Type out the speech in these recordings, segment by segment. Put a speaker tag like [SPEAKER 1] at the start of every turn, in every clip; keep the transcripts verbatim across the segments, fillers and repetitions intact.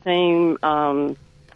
[SPEAKER 1] same um,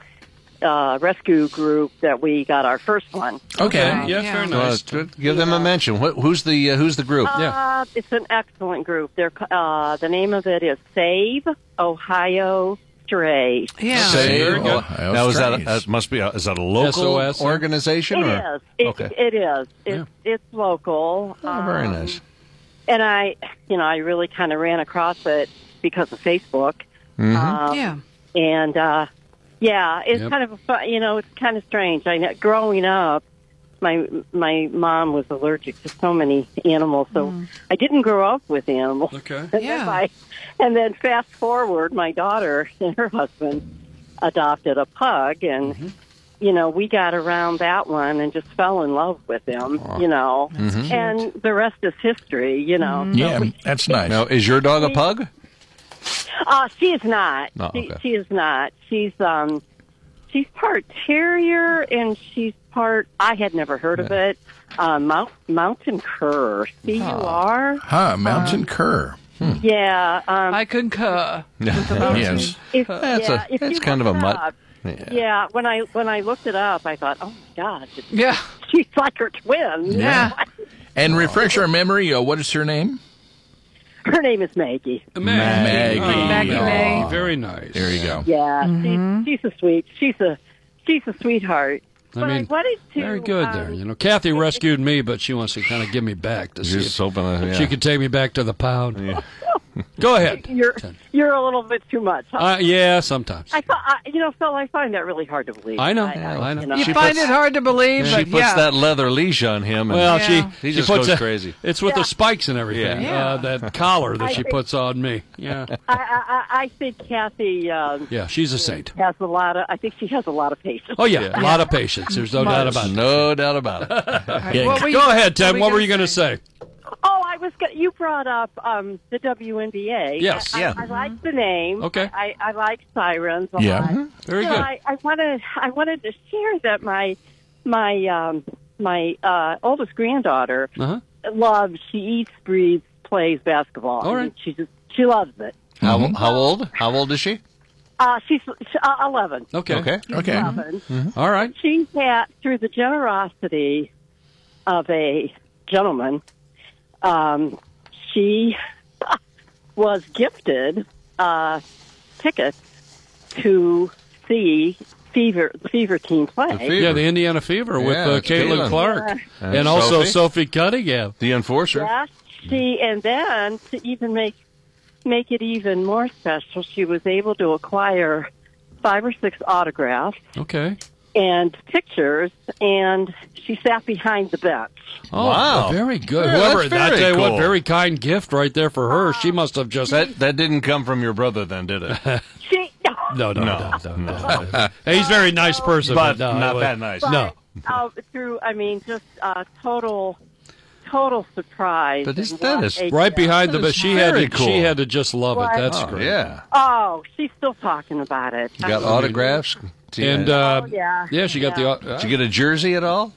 [SPEAKER 1] uh, rescue group that we got our first one.
[SPEAKER 2] Okay.
[SPEAKER 3] Yeah,
[SPEAKER 4] Yeah.
[SPEAKER 3] very
[SPEAKER 2] Well,
[SPEAKER 3] nice.
[SPEAKER 2] good. Give them a mention. What, who's the uh, who's the group?
[SPEAKER 3] Yeah.
[SPEAKER 1] Uh, it's an excellent group. They're uh, the name of it is Save Ohio Stray.
[SPEAKER 4] Yeah.
[SPEAKER 2] Save.
[SPEAKER 3] Very good.
[SPEAKER 2] Oh, now is that a, that must be a, is that a local
[SPEAKER 3] S O S?
[SPEAKER 2] organization?
[SPEAKER 1] It
[SPEAKER 2] or?
[SPEAKER 1] is. It,
[SPEAKER 2] Okay.
[SPEAKER 1] it is. It's it's local.
[SPEAKER 2] Oh, very
[SPEAKER 1] Um,
[SPEAKER 2] nice.
[SPEAKER 1] And I, you know, I really kind of ran across it because of Facebook.
[SPEAKER 2] Mm-hmm.
[SPEAKER 1] Um,
[SPEAKER 4] Yeah.
[SPEAKER 1] And uh, yeah, it's
[SPEAKER 3] Yep.
[SPEAKER 1] kind of a fun, you know, it's kind of strange. I know, growing up, my my mom was allergic to so many animals, so I didn't grow up with animals.
[SPEAKER 3] Okay.
[SPEAKER 1] And then,
[SPEAKER 4] Yeah.
[SPEAKER 1] my, and then fast forward, my daughter and her husband adopted a pug, and
[SPEAKER 3] Mm-hmm.
[SPEAKER 1] you know, we got around that one and just fell in love with him. You know, and the rest is history. You know. So
[SPEAKER 2] Yeah,
[SPEAKER 1] we-
[SPEAKER 2] that's nice. Now, is your dog a pug?
[SPEAKER 1] Uh, she is not.
[SPEAKER 2] Oh,
[SPEAKER 1] she,
[SPEAKER 2] okay.
[SPEAKER 1] she is not. She's um, she's part terrier and she's part. I had never heard of it. Uh, Mount, mountain cur. C U R.
[SPEAKER 5] Huh, mountain cur.
[SPEAKER 1] Yeah. Um,
[SPEAKER 4] I concur.
[SPEAKER 5] Yes.
[SPEAKER 1] if,
[SPEAKER 2] That's
[SPEAKER 1] yeah,
[SPEAKER 2] a-
[SPEAKER 1] if
[SPEAKER 2] that's
[SPEAKER 1] you
[SPEAKER 2] kind of
[SPEAKER 1] look
[SPEAKER 2] a
[SPEAKER 1] it
[SPEAKER 2] mutt.
[SPEAKER 1] up-
[SPEAKER 2] Yeah.
[SPEAKER 1] Yeah. When I when I looked it up, I thought, oh my God, it's-
[SPEAKER 4] Yeah.
[SPEAKER 1] she's like her twin.
[SPEAKER 4] Yeah.
[SPEAKER 5] And refresh our memory, uh, what is her name?
[SPEAKER 1] Her name is Maggie.
[SPEAKER 5] Maggie.
[SPEAKER 3] Oh,
[SPEAKER 4] Maggie May.
[SPEAKER 3] Very nice.
[SPEAKER 5] There you go.
[SPEAKER 1] Yeah, she's, she's a sweet. She's a she's a sweetheart.
[SPEAKER 3] I
[SPEAKER 1] But
[SPEAKER 3] mean,
[SPEAKER 1] wanted to,
[SPEAKER 3] very good
[SPEAKER 1] um,
[SPEAKER 3] there. You know, Kathy rescued me, but she wants to kind of give me back to see
[SPEAKER 2] Just
[SPEAKER 3] if
[SPEAKER 2] hoping that, yeah.
[SPEAKER 3] she could take me back to the pound. Go ahead.
[SPEAKER 1] You're you're a little bit too much. Huh?
[SPEAKER 3] Uh, yeah, sometimes.
[SPEAKER 1] I thought, I, you know, Phil, I find that really hard to believe.
[SPEAKER 3] I know.
[SPEAKER 1] I,
[SPEAKER 3] I know.
[SPEAKER 1] You know.
[SPEAKER 4] You
[SPEAKER 2] She
[SPEAKER 4] find
[SPEAKER 2] puts-
[SPEAKER 4] it hard to believe,
[SPEAKER 2] She
[SPEAKER 4] but
[SPEAKER 2] puts
[SPEAKER 4] yeah.
[SPEAKER 2] that leather leash on him. And
[SPEAKER 3] Well,
[SPEAKER 4] Yeah.
[SPEAKER 3] she
[SPEAKER 2] He
[SPEAKER 3] she
[SPEAKER 2] just
[SPEAKER 3] puts
[SPEAKER 2] goes
[SPEAKER 3] a-
[SPEAKER 2] crazy.
[SPEAKER 3] It's with the spikes and everything.
[SPEAKER 2] Yeah.
[SPEAKER 3] Uh, that collar that
[SPEAKER 1] I
[SPEAKER 3] she
[SPEAKER 1] think-
[SPEAKER 3] puts on me. Yeah,
[SPEAKER 1] I, I, I think Kathy um,
[SPEAKER 3] yeah, she's a saint.
[SPEAKER 1] has a lot of. I think she has a lot of patience.
[SPEAKER 3] Oh yeah, a lot of patience. There's no doubt about it.
[SPEAKER 2] No doubt about it.
[SPEAKER 4] Right, what were you-
[SPEAKER 3] Go ahead, Ted.
[SPEAKER 4] were
[SPEAKER 3] What were
[SPEAKER 4] gonna
[SPEAKER 3] you going to say?
[SPEAKER 1] Oh, I was. Gonna, you brought up um, the W N B A.
[SPEAKER 3] Yes.
[SPEAKER 1] I,
[SPEAKER 2] Yeah.
[SPEAKER 1] I, I like the name.
[SPEAKER 3] Okay.
[SPEAKER 1] I, I like sirens a
[SPEAKER 5] Yeah.
[SPEAKER 1] lot.
[SPEAKER 5] Mhm.
[SPEAKER 3] Very
[SPEAKER 1] You know,
[SPEAKER 3] good.
[SPEAKER 1] I, I wanted. I wanted to share that my my um, my uh, oldest granddaughter
[SPEAKER 3] Uh-huh.
[SPEAKER 1] loves. She eats, breathes, plays basketball.
[SPEAKER 3] All right.
[SPEAKER 1] And she just she loves it.
[SPEAKER 2] How how old? How old is she?
[SPEAKER 1] Uh, she's uh, eleven.
[SPEAKER 3] Okay.
[SPEAKER 2] Okay.
[SPEAKER 5] Okay.
[SPEAKER 1] eleven.
[SPEAKER 3] All right.
[SPEAKER 1] She had, through the generosity of a gentleman, um, she was gifted uh, tickets to see Fever Fever Team play.
[SPEAKER 2] The Fever.
[SPEAKER 3] Yeah, the Indiana Fever with
[SPEAKER 2] Yeah,
[SPEAKER 3] uh,
[SPEAKER 2] it's
[SPEAKER 3] Caitlin
[SPEAKER 2] Caitlin.
[SPEAKER 3] Clark
[SPEAKER 2] And
[SPEAKER 3] and also
[SPEAKER 2] Sophie.
[SPEAKER 3] Sophie Cunningham.
[SPEAKER 2] The enforcer.
[SPEAKER 1] Yeah, she and then to even make make it even more special, she was able to acquire five or six autographs
[SPEAKER 3] Okay.
[SPEAKER 1] and pictures, and she sat behind the bench.
[SPEAKER 3] Oh,
[SPEAKER 2] Wow.
[SPEAKER 3] very good.
[SPEAKER 2] Yeah,
[SPEAKER 3] Whoever
[SPEAKER 2] that's
[SPEAKER 3] that
[SPEAKER 2] very
[SPEAKER 3] day, what
[SPEAKER 2] cool.
[SPEAKER 3] very kind gift right there for her. She must have just
[SPEAKER 2] That that didn't come from your brother then, did it?
[SPEAKER 1] She
[SPEAKER 3] no, no,
[SPEAKER 2] No,
[SPEAKER 3] no, no. no. Hey, he's a very nice person,
[SPEAKER 2] But
[SPEAKER 3] but, no,
[SPEAKER 2] not
[SPEAKER 3] it was-
[SPEAKER 2] that nice.
[SPEAKER 3] No.
[SPEAKER 1] Oh, through I mean, just uh, total, total surprise.
[SPEAKER 2] But is-
[SPEAKER 1] and
[SPEAKER 2] that
[SPEAKER 1] what
[SPEAKER 2] is
[SPEAKER 1] a-
[SPEAKER 3] Right behind the,
[SPEAKER 2] That
[SPEAKER 3] but
[SPEAKER 2] is
[SPEAKER 3] she had to,
[SPEAKER 2] very cool.
[SPEAKER 3] she had to just love it.
[SPEAKER 1] What?
[SPEAKER 3] That's
[SPEAKER 2] Oh,
[SPEAKER 3] great.
[SPEAKER 2] yeah.
[SPEAKER 1] Oh, she's still talking about it.
[SPEAKER 2] You got
[SPEAKER 1] I-
[SPEAKER 2] autographs?
[SPEAKER 3] And uh,
[SPEAKER 1] Oh, yeah.
[SPEAKER 3] yeah, she got
[SPEAKER 1] Yeah.
[SPEAKER 3] the. Uh,
[SPEAKER 2] Did you get a jersey at all?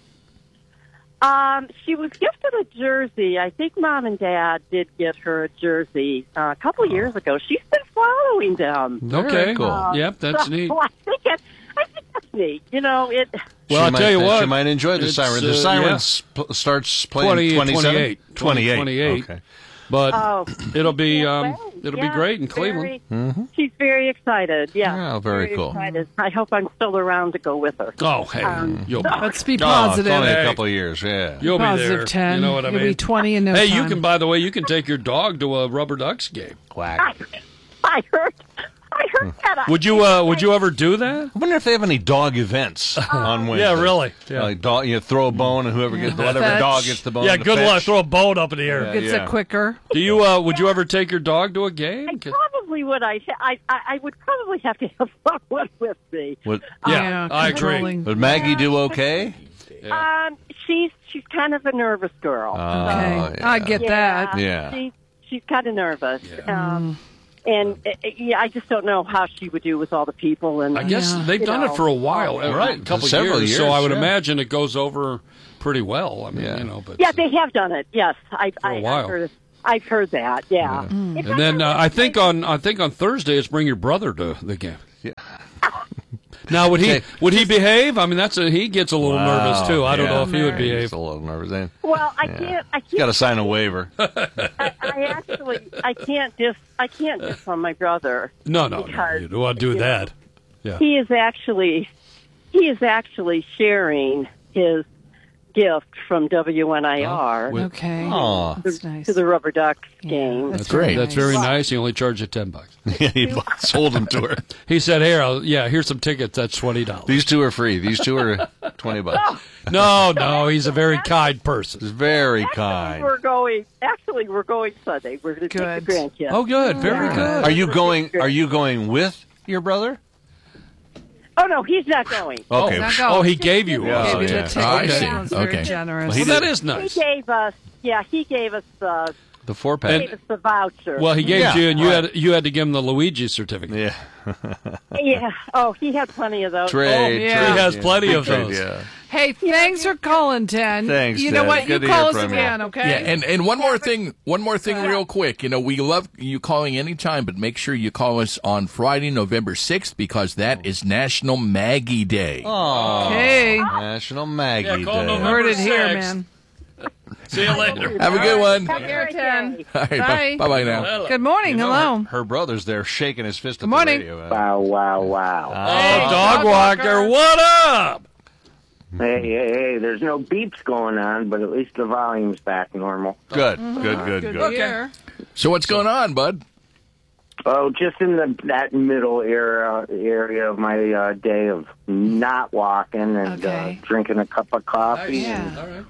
[SPEAKER 1] Um, she was gifted a jersey. I think Mom and Dad did get her a jersey uh, a couple of years ago. She's been following them.
[SPEAKER 3] okay,
[SPEAKER 2] Very cool.
[SPEAKER 1] Uh,
[SPEAKER 3] Yep, that's
[SPEAKER 1] so
[SPEAKER 3] neat.
[SPEAKER 1] I think it, I think that's neat. You know, it.
[SPEAKER 3] Well,
[SPEAKER 2] She
[SPEAKER 3] I'll
[SPEAKER 2] might-
[SPEAKER 3] tell you what,
[SPEAKER 2] She might enjoy the
[SPEAKER 3] it's,
[SPEAKER 2] siren. The
[SPEAKER 3] uh,
[SPEAKER 2] siren
[SPEAKER 3] yeah.
[SPEAKER 2] sp- starts playing
[SPEAKER 3] twenty,
[SPEAKER 2] twenty-seven?
[SPEAKER 3] twenty-eight.
[SPEAKER 2] twenty-eight.
[SPEAKER 3] twenty-eight.
[SPEAKER 2] Okay.
[SPEAKER 3] But
[SPEAKER 1] Oh,
[SPEAKER 3] it'll be
[SPEAKER 1] can't
[SPEAKER 3] um,
[SPEAKER 1] wait.
[SPEAKER 3] it'll
[SPEAKER 1] Yeah,
[SPEAKER 3] be great in Cleveland.
[SPEAKER 1] very- She's very excited. Yeah.
[SPEAKER 2] Oh, very cool.
[SPEAKER 1] Excited. I hope I'm still around to go with her.
[SPEAKER 3] Oh, hey,
[SPEAKER 1] Um,
[SPEAKER 3] you'll be
[SPEAKER 4] Let's be
[SPEAKER 2] Oh, it's
[SPEAKER 4] positive.
[SPEAKER 2] only a
[SPEAKER 3] Hey.
[SPEAKER 2] couple of years, yeah.
[SPEAKER 3] you'll be
[SPEAKER 4] Positive
[SPEAKER 3] there.
[SPEAKER 4] ten.
[SPEAKER 3] You know what I
[SPEAKER 4] You'll
[SPEAKER 3] mean?
[SPEAKER 4] be twenty in no
[SPEAKER 3] hey,
[SPEAKER 4] time.
[SPEAKER 3] you can. By the way, you can take your dog to a Rubber Ducks game.
[SPEAKER 2] Quack.
[SPEAKER 1] I, I heard. I heard that.
[SPEAKER 3] Would you? Uh, would you ever do that?
[SPEAKER 2] I wonder if they have any dog events on Wednesday.
[SPEAKER 3] Yeah, really. Yeah.
[SPEAKER 2] Like dog, you throw a bone, and whoever gets whatever
[SPEAKER 4] Fetch.
[SPEAKER 2] dog gets the bone.
[SPEAKER 3] Yeah,
[SPEAKER 2] to
[SPEAKER 3] good
[SPEAKER 2] fetch.
[SPEAKER 3] luck. Throw a bone up in the air.
[SPEAKER 2] Yeah.
[SPEAKER 4] Gets it quicker.
[SPEAKER 3] Do you? Uh, would you ever take your dog to a game?
[SPEAKER 1] I probably would. I, I, I would probably have to have someone with me.
[SPEAKER 2] Would,
[SPEAKER 3] Yeah, I agree.
[SPEAKER 4] controlling.
[SPEAKER 2] would Maggie do okay?
[SPEAKER 1] Um, she's she's kind of a nervous girl.
[SPEAKER 2] Oh,
[SPEAKER 4] Okay,
[SPEAKER 2] yeah.
[SPEAKER 4] I get that.
[SPEAKER 2] Yeah.
[SPEAKER 1] She, she's kind of nervous.
[SPEAKER 3] Yeah.
[SPEAKER 1] Um, and uh, yeah, I just don't know how she would do with all the people. And
[SPEAKER 3] I guess
[SPEAKER 4] Yeah.
[SPEAKER 3] they've
[SPEAKER 1] You
[SPEAKER 3] done
[SPEAKER 1] know.
[SPEAKER 3] it for a while, a
[SPEAKER 2] Right,
[SPEAKER 3] couple
[SPEAKER 2] several
[SPEAKER 3] years,
[SPEAKER 2] years,
[SPEAKER 3] So I would
[SPEAKER 2] yeah.
[SPEAKER 3] imagine it goes over pretty well. I mean,
[SPEAKER 2] Yeah.
[SPEAKER 3] you know, but
[SPEAKER 1] yeah, they have done it. Yes, I,
[SPEAKER 3] a
[SPEAKER 1] I,
[SPEAKER 3] while.
[SPEAKER 1] I've heard. I've heard that. Yeah. It's
[SPEAKER 3] And then uh, I think on I think on Thursday it's bring your brother to the game.
[SPEAKER 2] Yeah.
[SPEAKER 3] Now, would he
[SPEAKER 2] Okay.
[SPEAKER 3] would he behave? I mean, that's a, he gets a little
[SPEAKER 2] Wow,
[SPEAKER 3] nervous too. I don't
[SPEAKER 2] yeah.
[SPEAKER 3] know if he would
[SPEAKER 2] He's
[SPEAKER 3] behave.
[SPEAKER 2] a little nervous. Ain't
[SPEAKER 1] Well, I can't. I
[SPEAKER 2] he? Got to
[SPEAKER 1] can't.
[SPEAKER 2] sign a waiver.
[SPEAKER 1] I, I actually, I can't diss. I can't diss on my brother.
[SPEAKER 3] No, no, no.
[SPEAKER 1] Because,
[SPEAKER 3] You don't want to do
[SPEAKER 1] you
[SPEAKER 3] that.
[SPEAKER 1] know,
[SPEAKER 3] Yeah.
[SPEAKER 1] He is actually, he is actually sharing his gift from W N I R
[SPEAKER 3] with-
[SPEAKER 4] Okay.
[SPEAKER 2] Aw.
[SPEAKER 4] That's nice.
[SPEAKER 1] to the Rubber Ducks
[SPEAKER 4] Yeah,
[SPEAKER 1] game.
[SPEAKER 4] that's
[SPEAKER 5] great.
[SPEAKER 3] That's very nice. He only charged you ten bucks.
[SPEAKER 2] He sold them to her.
[SPEAKER 3] He said, "Here, I'll, yeah, here's some tickets. That's twenty dollars."
[SPEAKER 2] These two are free. These two are twenty bucks.
[SPEAKER 3] No, no, he's a very kind person.
[SPEAKER 2] It's very
[SPEAKER 1] Actually,
[SPEAKER 2] kind.
[SPEAKER 1] we're going. Actually, we're going Sunday. We're going to take the
[SPEAKER 4] Good.
[SPEAKER 1] grandkids.
[SPEAKER 3] Oh, good, very
[SPEAKER 1] Yeah.
[SPEAKER 3] good.
[SPEAKER 2] Are you going? Are you going with your brother?
[SPEAKER 1] Oh no, he's not going.
[SPEAKER 2] Okay.
[SPEAKER 4] Not go.
[SPEAKER 3] Oh, he gave you
[SPEAKER 2] Yeah,
[SPEAKER 3] one.
[SPEAKER 4] Gave you
[SPEAKER 2] yeah.
[SPEAKER 4] the ticket.
[SPEAKER 5] Oh, I see.
[SPEAKER 4] That was very
[SPEAKER 5] Okay.
[SPEAKER 4] generous.
[SPEAKER 2] Well, he
[SPEAKER 3] Well, that
[SPEAKER 2] did-
[SPEAKER 3] is
[SPEAKER 1] He
[SPEAKER 3] nice.
[SPEAKER 1] gave us. Yeah, he gave us. Uh,
[SPEAKER 2] The four
[SPEAKER 1] he
[SPEAKER 2] pack.
[SPEAKER 1] gave us the voucher.
[SPEAKER 3] Well, he gave
[SPEAKER 2] Yeah,
[SPEAKER 3] you, and you
[SPEAKER 2] right.
[SPEAKER 3] had you had to give him the Luigi certificate.
[SPEAKER 2] Yeah.
[SPEAKER 1] yeah. Oh, he had plenty of those.
[SPEAKER 2] Trade.
[SPEAKER 4] yeah.
[SPEAKER 2] trade,
[SPEAKER 3] He has plenty
[SPEAKER 2] Big
[SPEAKER 3] of
[SPEAKER 2] trade,
[SPEAKER 3] those.
[SPEAKER 2] Yeah.
[SPEAKER 4] Hey, thanks for calling, Ten.
[SPEAKER 2] Thanks,
[SPEAKER 4] You know
[SPEAKER 2] Ted.
[SPEAKER 4] what?
[SPEAKER 2] Good
[SPEAKER 4] You
[SPEAKER 2] to
[SPEAKER 4] call
[SPEAKER 2] hear
[SPEAKER 4] us
[SPEAKER 2] from you.
[SPEAKER 4] again, okay?
[SPEAKER 5] Yeah, and, and one more thing, one more thing real quick. You know, we love you calling anytime, but make sure you call us on Friday, November sixth, because that is National Maggie Day.
[SPEAKER 2] Oh.
[SPEAKER 4] Okay.
[SPEAKER 2] National Maggie
[SPEAKER 3] Yeah, call
[SPEAKER 2] Day.
[SPEAKER 3] November
[SPEAKER 4] Heard it here,
[SPEAKER 3] sixth.
[SPEAKER 4] man.
[SPEAKER 3] See you later.
[SPEAKER 5] Have a good one.
[SPEAKER 1] Have a
[SPEAKER 4] Here,
[SPEAKER 1] great
[SPEAKER 4] Ten.
[SPEAKER 1] day.
[SPEAKER 5] All right,
[SPEAKER 4] Bye.
[SPEAKER 5] bye bye now.
[SPEAKER 4] Good morning.
[SPEAKER 2] You know,
[SPEAKER 4] Hello.
[SPEAKER 2] Her, her brother's there shaking his fist at
[SPEAKER 4] Good morning.
[SPEAKER 2] the radio.
[SPEAKER 6] Wow, wow, wow.
[SPEAKER 3] Oh, dog
[SPEAKER 4] dog
[SPEAKER 3] walker,
[SPEAKER 4] walker.
[SPEAKER 3] what up?
[SPEAKER 6] Hey, hey, hey, there's no beeps going on, but at least the volume's back normal.
[SPEAKER 2] Good, good, good,
[SPEAKER 4] Good
[SPEAKER 2] good.
[SPEAKER 4] to hear.
[SPEAKER 5] So what's going on, bud?
[SPEAKER 6] Oh, just in the that middle era area of my uh, day of not walking and
[SPEAKER 4] Okay.
[SPEAKER 6] uh, drinking a cup of coffee
[SPEAKER 4] Yeah.
[SPEAKER 6] and
[SPEAKER 3] All right.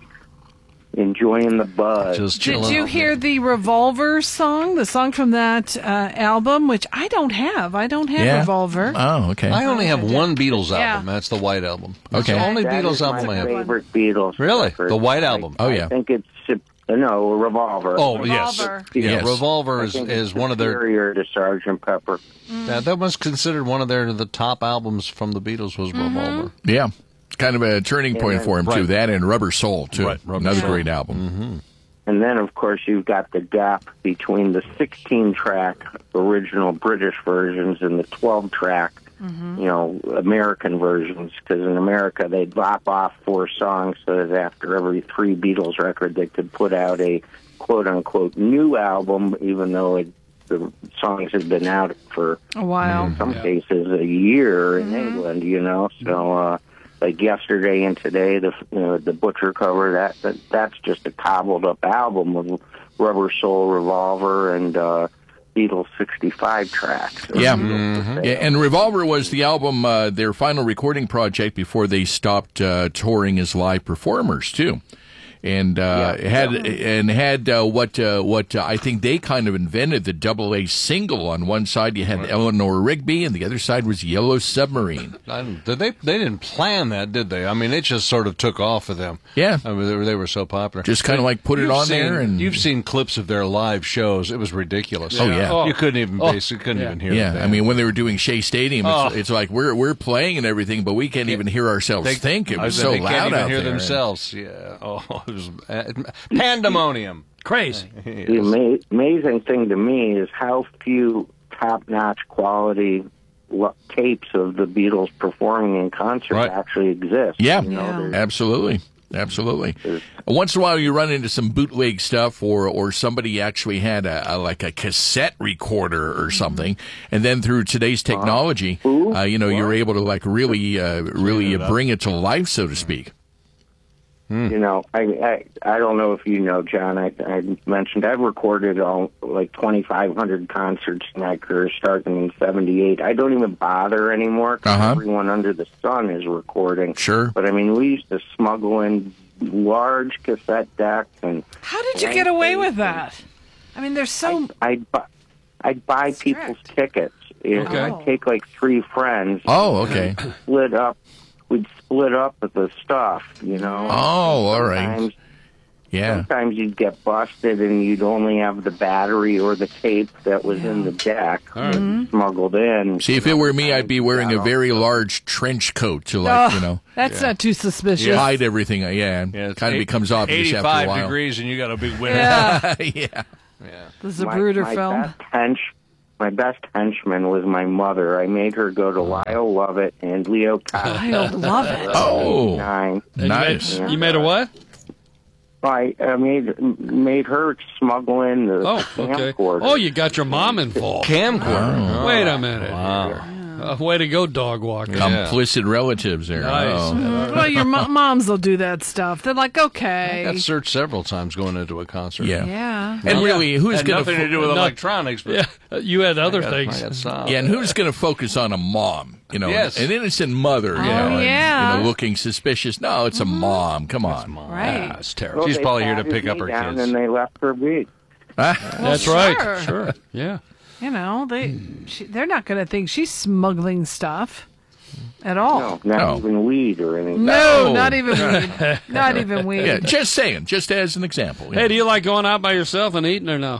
[SPEAKER 6] enjoying the buzz.
[SPEAKER 2] Just
[SPEAKER 4] Did
[SPEAKER 2] chilling.
[SPEAKER 4] you hear the Revolver song, the song from that uh, album, which I don't have? I don't have
[SPEAKER 5] Yeah.
[SPEAKER 4] Revolver.
[SPEAKER 5] Oh, okay.
[SPEAKER 2] I only have one Beatles
[SPEAKER 4] Yeah.
[SPEAKER 2] album. That's the White Album. That's
[SPEAKER 5] Okay.
[SPEAKER 2] the only
[SPEAKER 6] That
[SPEAKER 2] Beatles
[SPEAKER 6] is
[SPEAKER 2] album I
[SPEAKER 6] my
[SPEAKER 2] have.
[SPEAKER 6] favorite Beatles.
[SPEAKER 2] Really?
[SPEAKER 6] record.
[SPEAKER 2] The White Album?
[SPEAKER 5] Oh,
[SPEAKER 6] I
[SPEAKER 5] yeah.
[SPEAKER 6] think it's uh, no Revolver.
[SPEAKER 2] Oh, yes.
[SPEAKER 4] Revolver.
[SPEAKER 2] Yeah,
[SPEAKER 5] Yes.
[SPEAKER 2] Revolver
[SPEAKER 6] I
[SPEAKER 2] is,
[SPEAKER 6] think it's
[SPEAKER 2] is one of their.
[SPEAKER 6] superior to Sergeant Pepper.
[SPEAKER 2] Yeah, that was considered one of their the top albums from the Beatles was Revolver.
[SPEAKER 5] Yeah. Kind of a turning point for him, too.
[SPEAKER 2] Right.
[SPEAKER 5] That and Rubber Soul, too.
[SPEAKER 2] Right, Rubber
[SPEAKER 5] Another
[SPEAKER 2] Soul.
[SPEAKER 5] great album.
[SPEAKER 6] And then, of course, you've got the gap between the sixteen-track original British versions and the twelve-track, you know, American versions. Because in America, they'd lop off four songs so that after every three Beatles record, they could put out a quote-unquote new album, even though it, the songs had been out for,
[SPEAKER 4] A while.
[SPEAKER 6] in some cases, a year in England, you know. So, uh, like yesterday and today, the you know, the Butcher cover, that, that that's just a cobbled up album of Rubber Soul, Revolver, and uh, Beatles sixty-five tracks.
[SPEAKER 5] Yeah.
[SPEAKER 6] Mm-hmm.
[SPEAKER 5] Yeah, and Revolver was the album, uh, their final recording project before they stopped uh, touring as live performers, too. And uh,
[SPEAKER 6] Yeah.
[SPEAKER 5] had and had uh, what uh, what uh, I think they kind of invented, the double A single. On one side you had Eleanor Rigby, and the other side was Yellow Submarine.
[SPEAKER 2] I don't- Did they? They didn't plan that, did they? I mean, it just sort of took off for them.
[SPEAKER 5] Yeah.
[SPEAKER 2] I mean, they were, they were so popular.
[SPEAKER 5] Just kind of like put it
[SPEAKER 2] You've
[SPEAKER 5] on
[SPEAKER 2] seen-
[SPEAKER 5] there, and
[SPEAKER 2] you've seen clips of their live shows. It was ridiculous.
[SPEAKER 5] Oh, yeah.
[SPEAKER 3] Oh.
[SPEAKER 2] You couldn't even
[SPEAKER 3] Oh.
[SPEAKER 2] basically couldn't
[SPEAKER 3] Yeah.
[SPEAKER 2] even hear.
[SPEAKER 5] yeah.
[SPEAKER 2] the
[SPEAKER 5] I
[SPEAKER 2] band.
[SPEAKER 5] mean, when they were doing Shea Stadium, it's,
[SPEAKER 2] Oh.
[SPEAKER 5] it's like we're we're playing and everything, but we can't even hear ourselves
[SPEAKER 2] They
[SPEAKER 5] think. It
[SPEAKER 2] I
[SPEAKER 5] was
[SPEAKER 2] said
[SPEAKER 5] so
[SPEAKER 2] they
[SPEAKER 5] loud
[SPEAKER 2] can't even
[SPEAKER 5] out
[SPEAKER 2] hear
[SPEAKER 5] there.
[SPEAKER 2] themselves. Yeah. Oh, it was uh, pandemonium.
[SPEAKER 3] Crazy.
[SPEAKER 6] The ama- amazing thing to me is how few top-notch quality lo- tapes of the Beatles performing in concert
[SPEAKER 2] Right.
[SPEAKER 6] actually exist.
[SPEAKER 5] Yeah,
[SPEAKER 6] You know,
[SPEAKER 4] Yeah.
[SPEAKER 6] there's-
[SPEAKER 5] absolutely. Absolutely. Once in a while, you run into some bootleg stuff, or or somebody actually had a, a like a cassette recorder or something, and then through today's technology, uh, you know, you're able to like really, uh, really uh, bring it to life, so to speak.
[SPEAKER 6] You know, I, I I don't know if you know, John. I, I mentioned I've recorded all like twenty-five hundred concerts in my career, starting in seventy-eight. I don't even bother anymore 'cause
[SPEAKER 5] Uh-huh.
[SPEAKER 6] everyone under the sun is recording.
[SPEAKER 5] Sure.
[SPEAKER 6] But I mean, we used to smuggle in large cassette decks, and
[SPEAKER 4] How did you get away with that? I mean, there's so.
[SPEAKER 6] I'd buy, I'd buy people's tickets. And
[SPEAKER 3] Okay.
[SPEAKER 6] I'd take like three friends,
[SPEAKER 5] Oh, okay.
[SPEAKER 6] split up. We'd split up the stuff, you know.
[SPEAKER 5] Oh, all right.
[SPEAKER 6] Sometimes
[SPEAKER 5] Yeah.
[SPEAKER 6] Sometimes you'd get busted and you'd only have the battery or the tape that was in the deck smuggled in.
[SPEAKER 5] See, if it were me, I'd be wearing a very large trench coat to, like,
[SPEAKER 4] Oh,
[SPEAKER 5] you know,
[SPEAKER 4] that's not too suspicious.
[SPEAKER 5] hide everything. Uh, Yeah,
[SPEAKER 2] Yeah, it's
[SPEAKER 5] kind of
[SPEAKER 2] eight-
[SPEAKER 5] becomes obvious after a
[SPEAKER 2] eighty-five
[SPEAKER 5] while.
[SPEAKER 2] degrees, and you got a big winner.
[SPEAKER 4] Yeah,
[SPEAKER 5] yeah.
[SPEAKER 4] the
[SPEAKER 6] My-
[SPEAKER 4] Zapruder
[SPEAKER 6] my
[SPEAKER 4] film.
[SPEAKER 6] best hench, my best henchman was my mother. I made her go to Lyle Lovett and Leo Costa.
[SPEAKER 4] I love it.
[SPEAKER 5] Oh,
[SPEAKER 6] Nine.
[SPEAKER 3] And
[SPEAKER 5] nice.
[SPEAKER 3] You made, you made a what?
[SPEAKER 6] I, I made made her smuggle in the
[SPEAKER 3] Oh, okay.
[SPEAKER 6] camcorder.
[SPEAKER 3] Oh, you got your mom involved.
[SPEAKER 2] Camcorder. Oh.
[SPEAKER 3] Wait a minute.
[SPEAKER 2] Wow.
[SPEAKER 3] Uh, way to go, dog walker.
[SPEAKER 2] Yeah.
[SPEAKER 5] Complicit relatives there.
[SPEAKER 3] Nice.
[SPEAKER 5] Oh.
[SPEAKER 4] Well, your mo- moms will do that stuff. They're like,
[SPEAKER 2] I
[SPEAKER 4] okay.
[SPEAKER 2] got searched several times going into a concert.
[SPEAKER 5] Yeah.
[SPEAKER 4] Yeah.
[SPEAKER 5] And really, who's
[SPEAKER 2] Had
[SPEAKER 5] going
[SPEAKER 2] nothing to do with
[SPEAKER 3] no-
[SPEAKER 2] electronics, but
[SPEAKER 3] Yeah, uh, you had other
[SPEAKER 2] I got,
[SPEAKER 3] things.
[SPEAKER 2] I got stopped.
[SPEAKER 5] Yeah, and who's going to focus on a mom? You know,
[SPEAKER 2] Yes.
[SPEAKER 5] an innocent mother. You
[SPEAKER 4] Oh,
[SPEAKER 5] know, and,
[SPEAKER 4] yeah.
[SPEAKER 5] you know, looking suspicious. No, it's a mom. Come on.
[SPEAKER 4] Right.
[SPEAKER 3] Ah, it's terrible.
[SPEAKER 6] Well,
[SPEAKER 2] She's
[SPEAKER 6] they
[SPEAKER 2] probably here to
[SPEAKER 6] patted
[SPEAKER 2] pick
[SPEAKER 6] me
[SPEAKER 2] up her
[SPEAKER 6] down
[SPEAKER 2] kids.
[SPEAKER 6] And they left her be.
[SPEAKER 3] That's
[SPEAKER 4] sure.
[SPEAKER 3] right. Sure. Yeah.
[SPEAKER 4] You know, they she, they're not going to think she's smuggling stuff at all.
[SPEAKER 6] No, not
[SPEAKER 5] No.
[SPEAKER 6] even weed or anything.
[SPEAKER 4] No,
[SPEAKER 5] No.
[SPEAKER 4] not even weed. Not even weed.
[SPEAKER 5] Yeah, just saying, just as an example.
[SPEAKER 3] Hey, do you like going out by yourself and eating or no?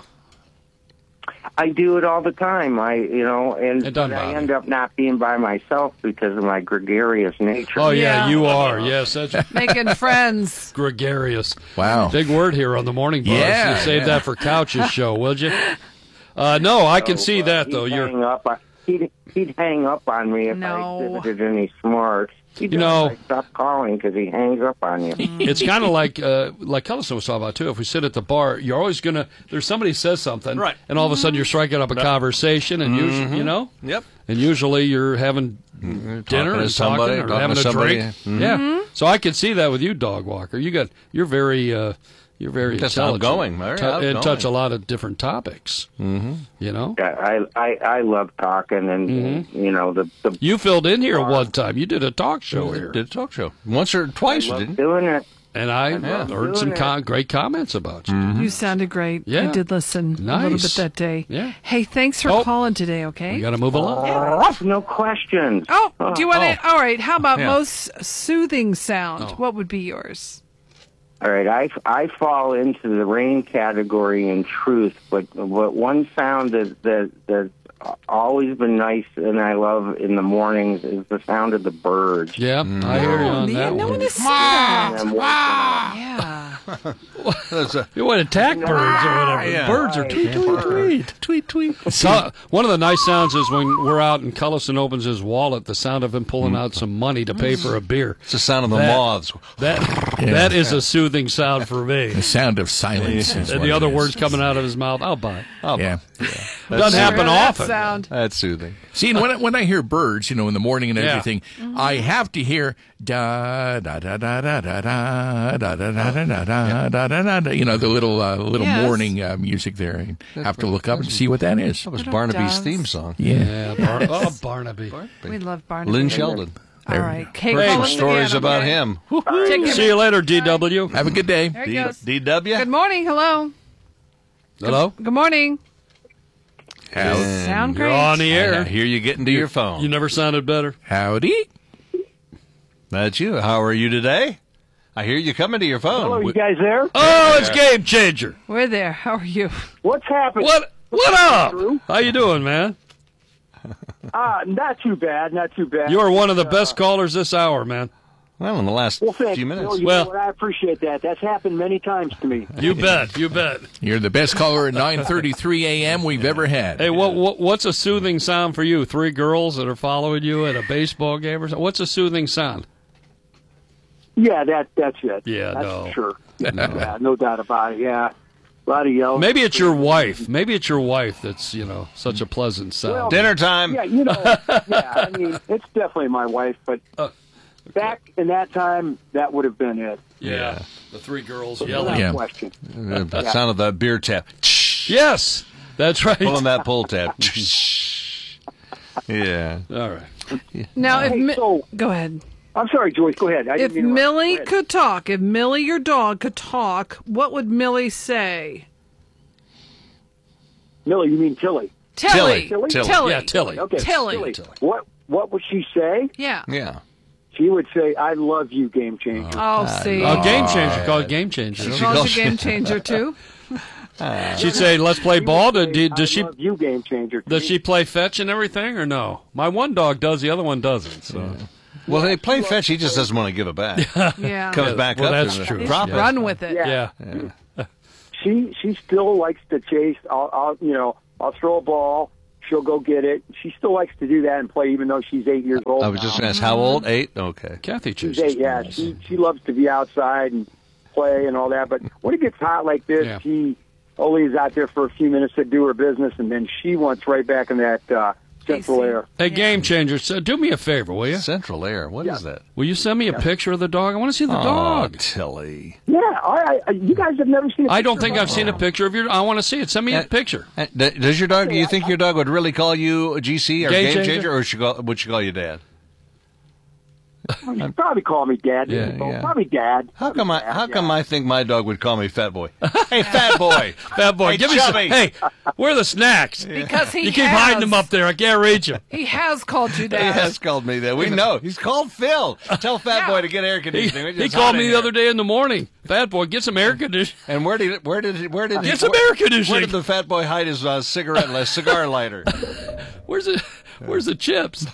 [SPEAKER 6] I do it all the time. I, you know, and
[SPEAKER 3] It doesn't
[SPEAKER 6] but I
[SPEAKER 3] bother
[SPEAKER 6] end
[SPEAKER 3] me.
[SPEAKER 6] up not being by myself because of my gregarious nature.
[SPEAKER 3] Oh, yeah,
[SPEAKER 4] Yeah.
[SPEAKER 3] you are. Yes, that's
[SPEAKER 4] Making friends.
[SPEAKER 3] gregarious.
[SPEAKER 5] Wow.
[SPEAKER 3] Big word here on the Morning Buzz.
[SPEAKER 5] Yeah,
[SPEAKER 3] You save
[SPEAKER 5] yeah.
[SPEAKER 3] that for Couch's show, would you? Uh, no, I can
[SPEAKER 6] So,
[SPEAKER 3] see
[SPEAKER 6] uh,
[SPEAKER 3] that,
[SPEAKER 6] he'd
[SPEAKER 3] though. You're
[SPEAKER 6] hang up. on- He'd, he'd hang up on me if
[SPEAKER 4] No.
[SPEAKER 6] I exhibited any smarts. He
[SPEAKER 3] You
[SPEAKER 6] does.
[SPEAKER 3] know-
[SPEAKER 6] I stop calling because he hangs up on you.
[SPEAKER 3] It's kind of like uh, like Cullison was talking about too. If we sit at the bar, you're always gonna. There's somebody says something,
[SPEAKER 2] Right.
[SPEAKER 3] And all of a sudden you're striking up a conversation, and usually, you know,
[SPEAKER 2] Yep.
[SPEAKER 3] and usually you're having dinner
[SPEAKER 2] Talking to
[SPEAKER 3] and
[SPEAKER 2] somebody,
[SPEAKER 3] talking or
[SPEAKER 2] talking
[SPEAKER 3] having
[SPEAKER 2] to
[SPEAKER 3] a
[SPEAKER 2] somebody.
[SPEAKER 3] drink.
[SPEAKER 2] Mhm.
[SPEAKER 3] Yeah. So I can see that with you, Dog Walker. You got you're very uh, you're very
[SPEAKER 2] Just
[SPEAKER 3] intelligent,
[SPEAKER 2] outgoing, very
[SPEAKER 3] tou- and
[SPEAKER 2] outgoing.
[SPEAKER 3] touch a lot of different topics. Mm-hmm. You know,
[SPEAKER 6] Yeah, I, I, I love talking, and,
[SPEAKER 3] Mm-hmm.
[SPEAKER 6] and you know the the
[SPEAKER 3] you filled in here one time. You did a talk show here,
[SPEAKER 2] Did a talk show once or twice,
[SPEAKER 6] love
[SPEAKER 2] didn't?
[SPEAKER 6] doing it.
[SPEAKER 3] and I
[SPEAKER 6] love
[SPEAKER 3] heard some
[SPEAKER 6] doing
[SPEAKER 3] con- great comments about you.
[SPEAKER 4] You sounded great.
[SPEAKER 3] Yeah.
[SPEAKER 4] I did listen a little
[SPEAKER 3] Nice.
[SPEAKER 4] bit that day.
[SPEAKER 3] Yeah.
[SPEAKER 4] Hey, thanks for
[SPEAKER 3] Oh.
[SPEAKER 4] calling today, okay?
[SPEAKER 3] We got to move along.
[SPEAKER 6] No questions.
[SPEAKER 4] Oh, do you want to? All right. How about
[SPEAKER 2] Yeah.
[SPEAKER 4] most soothing sound?
[SPEAKER 3] Oh.
[SPEAKER 4] What would be yours?
[SPEAKER 6] All right, I, I fall into the rain category in truth, but but one sound that that that's always been nice and I love in the mornings is the sound of the birds.
[SPEAKER 3] Yeah, I hear you on
[SPEAKER 4] Man,
[SPEAKER 3] that
[SPEAKER 4] no
[SPEAKER 3] one.
[SPEAKER 4] one has said that.
[SPEAKER 6] And waking
[SPEAKER 4] Yeah.
[SPEAKER 2] That's a,
[SPEAKER 3] You want to attack birds or whatever.
[SPEAKER 2] Yeah.
[SPEAKER 3] Birds are tweet, tweet, tweet. Tweet, tweet. So, one of the nice sounds is when we're out and Cullison opens his wallet, the sound of him pulling out some money to pay for a beer.
[SPEAKER 2] it's the sound of the
[SPEAKER 3] That-
[SPEAKER 2] moths.
[SPEAKER 3] That That is a soothing sound for me.
[SPEAKER 5] The sound of silence. is
[SPEAKER 3] And
[SPEAKER 5] what
[SPEAKER 3] the
[SPEAKER 5] it
[SPEAKER 3] other
[SPEAKER 5] is.
[SPEAKER 3] words coming out of his mouth, I'll buy it. I'll buy
[SPEAKER 5] Yeah.
[SPEAKER 3] it. Doesn't
[SPEAKER 4] Sure,
[SPEAKER 3] happen
[SPEAKER 4] that
[SPEAKER 3] often.
[SPEAKER 4] Sound.
[SPEAKER 2] That's soothing.
[SPEAKER 5] See, and when I, when I hear birds, you know, in the morning and
[SPEAKER 3] Yeah.
[SPEAKER 5] everything, I have to hear da da da da da da da da da da da da da da da da. You know, the little uh, little
[SPEAKER 4] Yes.
[SPEAKER 5] morning uh, music there. I have to look up and see what that is.
[SPEAKER 2] That was
[SPEAKER 4] Little
[SPEAKER 2] Barnaby's
[SPEAKER 4] doves.
[SPEAKER 2] theme song.
[SPEAKER 5] Yeah.
[SPEAKER 3] Yeah, Bar- oh, Barnaby.
[SPEAKER 4] We love Barnaby.
[SPEAKER 2] Lynn Sheldon.
[SPEAKER 4] All right. Kate,
[SPEAKER 2] Heard
[SPEAKER 4] call
[SPEAKER 2] some
[SPEAKER 4] us
[SPEAKER 2] stories
[SPEAKER 4] again,
[SPEAKER 2] about
[SPEAKER 4] okay?
[SPEAKER 2] him.
[SPEAKER 4] Take care.
[SPEAKER 3] See you later, D W.
[SPEAKER 5] Have a good day.
[SPEAKER 4] There he
[SPEAKER 2] D-
[SPEAKER 4] goes.
[SPEAKER 2] D W?
[SPEAKER 4] Good morning. Hello.
[SPEAKER 3] Hello?
[SPEAKER 4] Good morning.
[SPEAKER 5] How-
[SPEAKER 4] Sound
[SPEAKER 3] You're
[SPEAKER 4] great.
[SPEAKER 3] on the
[SPEAKER 2] I
[SPEAKER 3] air.
[SPEAKER 2] hear you getting to your phone.
[SPEAKER 3] You never sounded better.
[SPEAKER 5] Howdy.
[SPEAKER 2] That's you. How are you today? I hear you coming to your phone.
[SPEAKER 7] Hello, you guys there?
[SPEAKER 3] Oh, it's Game Changer.
[SPEAKER 4] We're there. How are you?
[SPEAKER 7] What's happening?
[SPEAKER 3] What What up?
[SPEAKER 7] Drew?
[SPEAKER 3] How you doing, man?
[SPEAKER 7] Ah, not too bad, not too bad.
[SPEAKER 3] You are one of the best callers this hour, man.
[SPEAKER 2] Well, in the last
[SPEAKER 7] Well, thanks.
[SPEAKER 2] few minutes.
[SPEAKER 7] Well, you
[SPEAKER 3] Well-
[SPEAKER 7] know what? I appreciate that. That's happened many times to me.
[SPEAKER 3] You bet. You bet.
[SPEAKER 5] You're the best caller at nine thirty-three a.m. we've ever had.
[SPEAKER 3] Hey, what, what what's a soothing sound for you? Three girls that are following you at a baseball game or something? What's a soothing sound?
[SPEAKER 7] Yeah, that that's it.
[SPEAKER 3] Yeah,
[SPEAKER 7] that's
[SPEAKER 3] no.
[SPEAKER 7] for sure. Yeah, no doubt about it. Yeah, a lot of yelling.
[SPEAKER 3] Maybe it's your wife. Maybe it's your wife that's, you know, such a pleasant sound.
[SPEAKER 7] Well,
[SPEAKER 2] Dinner time.
[SPEAKER 7] Yeah, you know. Yeah, I mean, it's definitely my wife, but
[SPEAKER 3] Uh,
[SPEAKER 7] back in that time, that would have been it.
[SPEAKER 3] yeah. The three girls
[SPEAKER 7] Without
[SPEAKER 3] yelling.
[SPEAKER 5] Yeah.
[SPEAKER 7] question.
[SPEAKER 2] Uh, The sound of the beer tap.
[SPEAKER 3] Yes, that's right.
[SPEAKER 2] Pulling that pull tab. Yeah.
[SPEAKER 3] All right.
[SPEAKER 4] Now, if
[SPEAKER 7] Hey,
[SPEAKER 4] Mi-
[SPEAKER 7] so
[SPEAKER 4] go ahead.
[SPEAKER 7] I'm sorry, Joyce. Go ahead. I
[SPEAKER 4] If
[SPEAKER 7] didn't mean to-
[SPEAKER 4] Millie
[SPEAKER 7] go ahead.
[SPEAKER 4] could talk, if Millie, your dog, could talk, what would Millie say?
[SPEAKER 7] Millie, you mean Tilly?
[SPEAKER 4] Tilly.
[SPEAKER 7] Tilly?
[SPEAKER 4] Tilly.
[SPEAKER 2] Tilly.
[SPEAKER 3] Yeah, Tilly.
[SPEAKER 7] Okay,
[SPEAKER 4] Tilly.
[SPEAKER 7] What What would she say?
[SPEAKER 4] Yeah.
[SPEAKER 2] Yeah.
[SPEAKER 7] She would say, "I love you, game changer."
[SPEAKER 4] Oh, see.
[SPEAKER 3] Oh, game changer. Call it game changer.
[SPEAKER 4] She calls you game changer, too?
[SPEAKER 3] She'd say, "Let's play ball."
[SPEAKER 7] Say,
[SPEAKER 3] Does, does
[SPEAKER 7] I
[SPEAKER 3] she
[SPEAKER 7] love you, game changer. to
[SPEAKER 3] does
[SPEAKER 7] me.
[SPEAKER 3] she play fetch and everything, or no? My one dog does, the other one doesn't. So
[SPEAKER 2] Well, they play fetch. He just doesn't want to give it back.
[SPEAKER 4] Yeah.
[SPEAKER 2] Comes back
[SPEAKER 3] well,
[SPEAKER 2] up.
[SPEAKER 3] that's
[SPEAKER 2] and
[SPEAKER 3] true.
[SPEAKER 2] Drop it.
[SPEAKER 4] Run with it.
[SPEAKER 7] Yeah.
[SPEAKER 3] yeah.
[SPEAKER 7] She she still likes to chase. I'll, I'll you know I'll throw a ball. she'll go get it. She still likes to do that and play, even though she's eight years old.
[SPEAKER 2] I was just
[SPEAKER 7] now.
[SPEAKER 2] going to ask, how old? Eight? Okay.
[SPEAKER 3] Kathy
[SPEAKER 7] She's
[SPEAKER 3] chooses.
[SPEAKER 7] eight, yeah.
[SPEAKER 3] balls.
[SPEAKER 7] She she loves to be outside and play and all that. But when it gets hot like this,
[SPEAKER 3] Yeah.
[SPEAKER 7] she only is out there for a few minutes to do her business, and then she wants right back in that uh, central
[SPEAKER 4] A C.
[SPEAKER 7] air.
[SPEAKER 3] Hey, Game Changer, so do me a favor, will you?
[SPEAKER 2] Central Air. What is that?
[SPEAKER 3] Will you send me a picture of the dog? I want to see the
[SPEAKER 2] Oh,
[SPEAKER 3] dog.
[SPEAKER 2] Tilly.
[SPEAKER 7] Yeah, I, I, you guys have never seen. A
[SPEAKER 3] I don't
[SPEAKER 7] picture
[SPEAKER 3] think
[SPEAKER 7] of
[SPEAKER 3] I've seen a picture of your. I want to see it. Send me a
[SPEAKER 2] Uh,
[SPEAKER 3] picture.
[SPEAKER 2] Uh, d- Does your dog? Do you think your dog would really call you G C or
[SPEAKER 3] Game
[SPEAKER 2] Game
[SPEAKER 3] Changer?
[SPEAKER 2] Changer, or should call, would she call you Dad?
[SPEAKER 7] her. She'd probably call me Dad.
[SPEAKER 2] Yeah,
[SPEAKER 7] Oh,
[SPEAKER 2] yeah.
[SPEAKER 7] Probably Dad.
[SPEAKER 2] How come I?
[SPEAKER 7] Dad,
[SPEAKER 2] How
[SPEAKER 7] yeah.
[SPEAKER 2] come I think my dog would call me Fat Boy? Hey, Fat Boy.
[SPEAKER 3] Bad boy,
[SPEAKER 2] Hey,
[SPEAKER 3] give me some.
[SPEAKER 2] Chubby.
[SPEAKER 3] Hey, where are the snacks?
[SPEAKER 4] Because he
[SPEAKER 3] You keep
[SPEAKER 4] has,
[SPEAKER 3] hiding them up there. I can't reach them.
[SPEAKER 4] He has called you
[SPEAKER 2] He
[SPEAKER 4] that.
[SPEAKER 2] has called me that. We know. He's called Phil. Tell Fat
[SPEAKER 4] Yeah.
[SPEAKER 2] Boy to get air
[SPEAKER 3] He,
[SPEAKER 2] conditioning. It's
[SPEAKER 3] he
[SPEAKER 2] just
[SPEAKER 3] called
[SPEAKER 2] hot
[SPEAKER 3] me
[SPEAKER 2] in
[SPEAKER 3] the
[SPEAKER 2] here.
[SPEAKER 3] other day in the morning. Fat boy, get some air conditioning.
[SPEAKER 2] And where did where did where did he,
[SPEAKER 3] Get some
[SPEAKER 2] where,
[SPEAKER 3] air conditioning.
[SPEAKER 2] Where did the Fat Boy hide his uh, cigarette li- cigar lighter?
[SPEAKER 3] Where's the Where's the chips?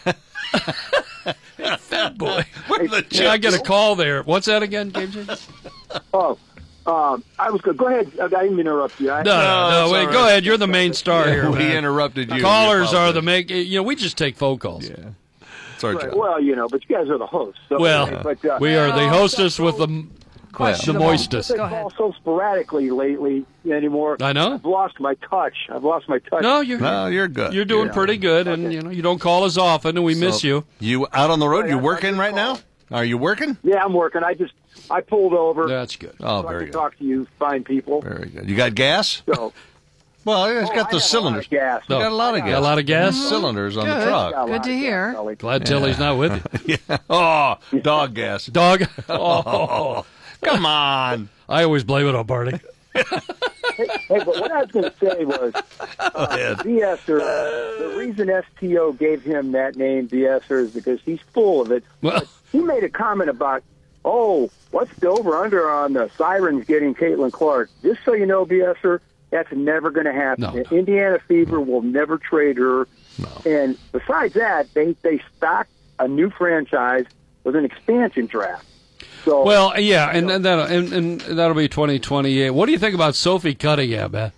[SPEAKER 3] Fat boy.
[SPEAKER 2] Where the
[SPEAKER 3] Yeah, I
[SPEAKER 2] chips?
[SPEAKER 3] get a call there. What's that again, Game Changer?
[SPEAKER 7] Oh, um, I was. Go go ahead. I didn't interrupt you. I,
[SPEAKER 3] No, no, no.
[SPEAKER 2] that's
[SPEAKER 3] Wait,
[SPEAKER 2] all
[SPEAKER 3] go
[SPEAKER 2] right.
[SPEAKER 3] ahead. You're the main star here.
[SPEAKER 2] We
[SPEAKER 3] man.
[SPEAKER 2] interrupted you.
[SPEAKER 3] Callers
[SPEAKER 2] We
[SPEAKER 3] are the
[SPEAKER 2] apologize.
[SPEAKER 3] make. You know, we just take phone calls.
[SPEAKER 2] Yeah. It's our
[SPEAKER 7] Right,
[SPEAKER 2] job.
[SPEAKER 7] well, you know, but you guys are the hosts. So,
[SPEAKER 3] Well,
[SPEAKER 7] but, uh,
[SPEAKER 3] we are the
[SPEAKER 4] Well,
[SPEAKER 3] hostess with the the
[SPEAKER 4] Questionable.
[SPEAKER 3] moistest.
[SPEAKER 7] They
[SPEAKER 4] Go ahead.
[SPEAKER 7] call so sporadically lately anymore.
[SPEAKER 3] I know.
[SPEAKER 7] I've lost my touch. I've lost my touch.
[SPEAKER 3] No, you're
[SPEAKER 2] No, you're good.
[SPEAKER 3] you're doing pretty good, and you know you don't call as often, and we miss
[SPEAKER 2] So,
[SPEAKER 3] you.
[SPEAKER 2] You out on the road?
[SPEAKER 7] Right,
[SPEAKER 2] You
[SPEAKER 7] I- I
[SPEAKER 2] working
[SPEAKER 7] just
[SPEAKER 2] right now?
[SPEAKER 7] called.
[SPEAKER 2] Are you working?
[SPEAKER 7] Yeah, I'm working. I just I pulled over.
[SPEAKER 3] That's good.
[SPEAKER 2] Oh,
[SPEAKER 7] so I
[SPEAKER 2] very
[SPEAKER 7] can
[SPEAKER 2] good.
[SPEAKER 7] talk to you fine people.
[SPEAKER 2] Very good. You got gas?
[SPEAKER 7] So
[SPEAKER 2] Well, it's
[SPEAKER 7] Oh, I
[SPEAKER 2] got the
[SPEAKER 7] got
[SPEAKER 2] cylinders.
[SPEAKER 7] A lot of gas.
[SPEAKER 2] You got a lot of
[SPEAKER 3] Got
[SPEAKER 2] gas.
[SPEAKER 3] a lot of gas.
[SPEAKER 2] Cylinders on the
[SPEAKER 4] Good.
[SPEAKER 2] truck.
[SPEAKER 7] Got a lot
[SPEAKER 4] Good
[SPEAKER 7] of
[SPEAKER 4] to
[SPEAKER 7] gas,
[SPEAKER 4] hear.
[SPEAKER 7] Sully.
[SPEAKER 3] Glad Tilly's not with you.
[SPEAKER 2] Oh, dog gas.
[SPEAKER 3] Dog. Oh,
[SPEAKER 2] Come on.
[SPEAKER 3] I always blame it on Barney.
[SPEAKER 7] Hey, hey, but what I was going to say was, uh, B S er, the reason S T O gave him that name, B S er, is because he's full of it.
[SPEAKER 3] Well,
[SPEAKER 7] He made a comment about, oh, what's the over-under on the Sirens getting Caitlin Clark? Just so you know, B S er, that's never going to happen.
[SPEAKER 3] No, no.
[SPEAKER 7] Indiana Fever will never trade her. And besides that, they, they stocked a new franchise with an expansion draft. So,
[SPEAKER 3] well, yeah, and, and that'll and, and that'll be twenty twenty-eight. What do you think about Sophie Cunningham, man?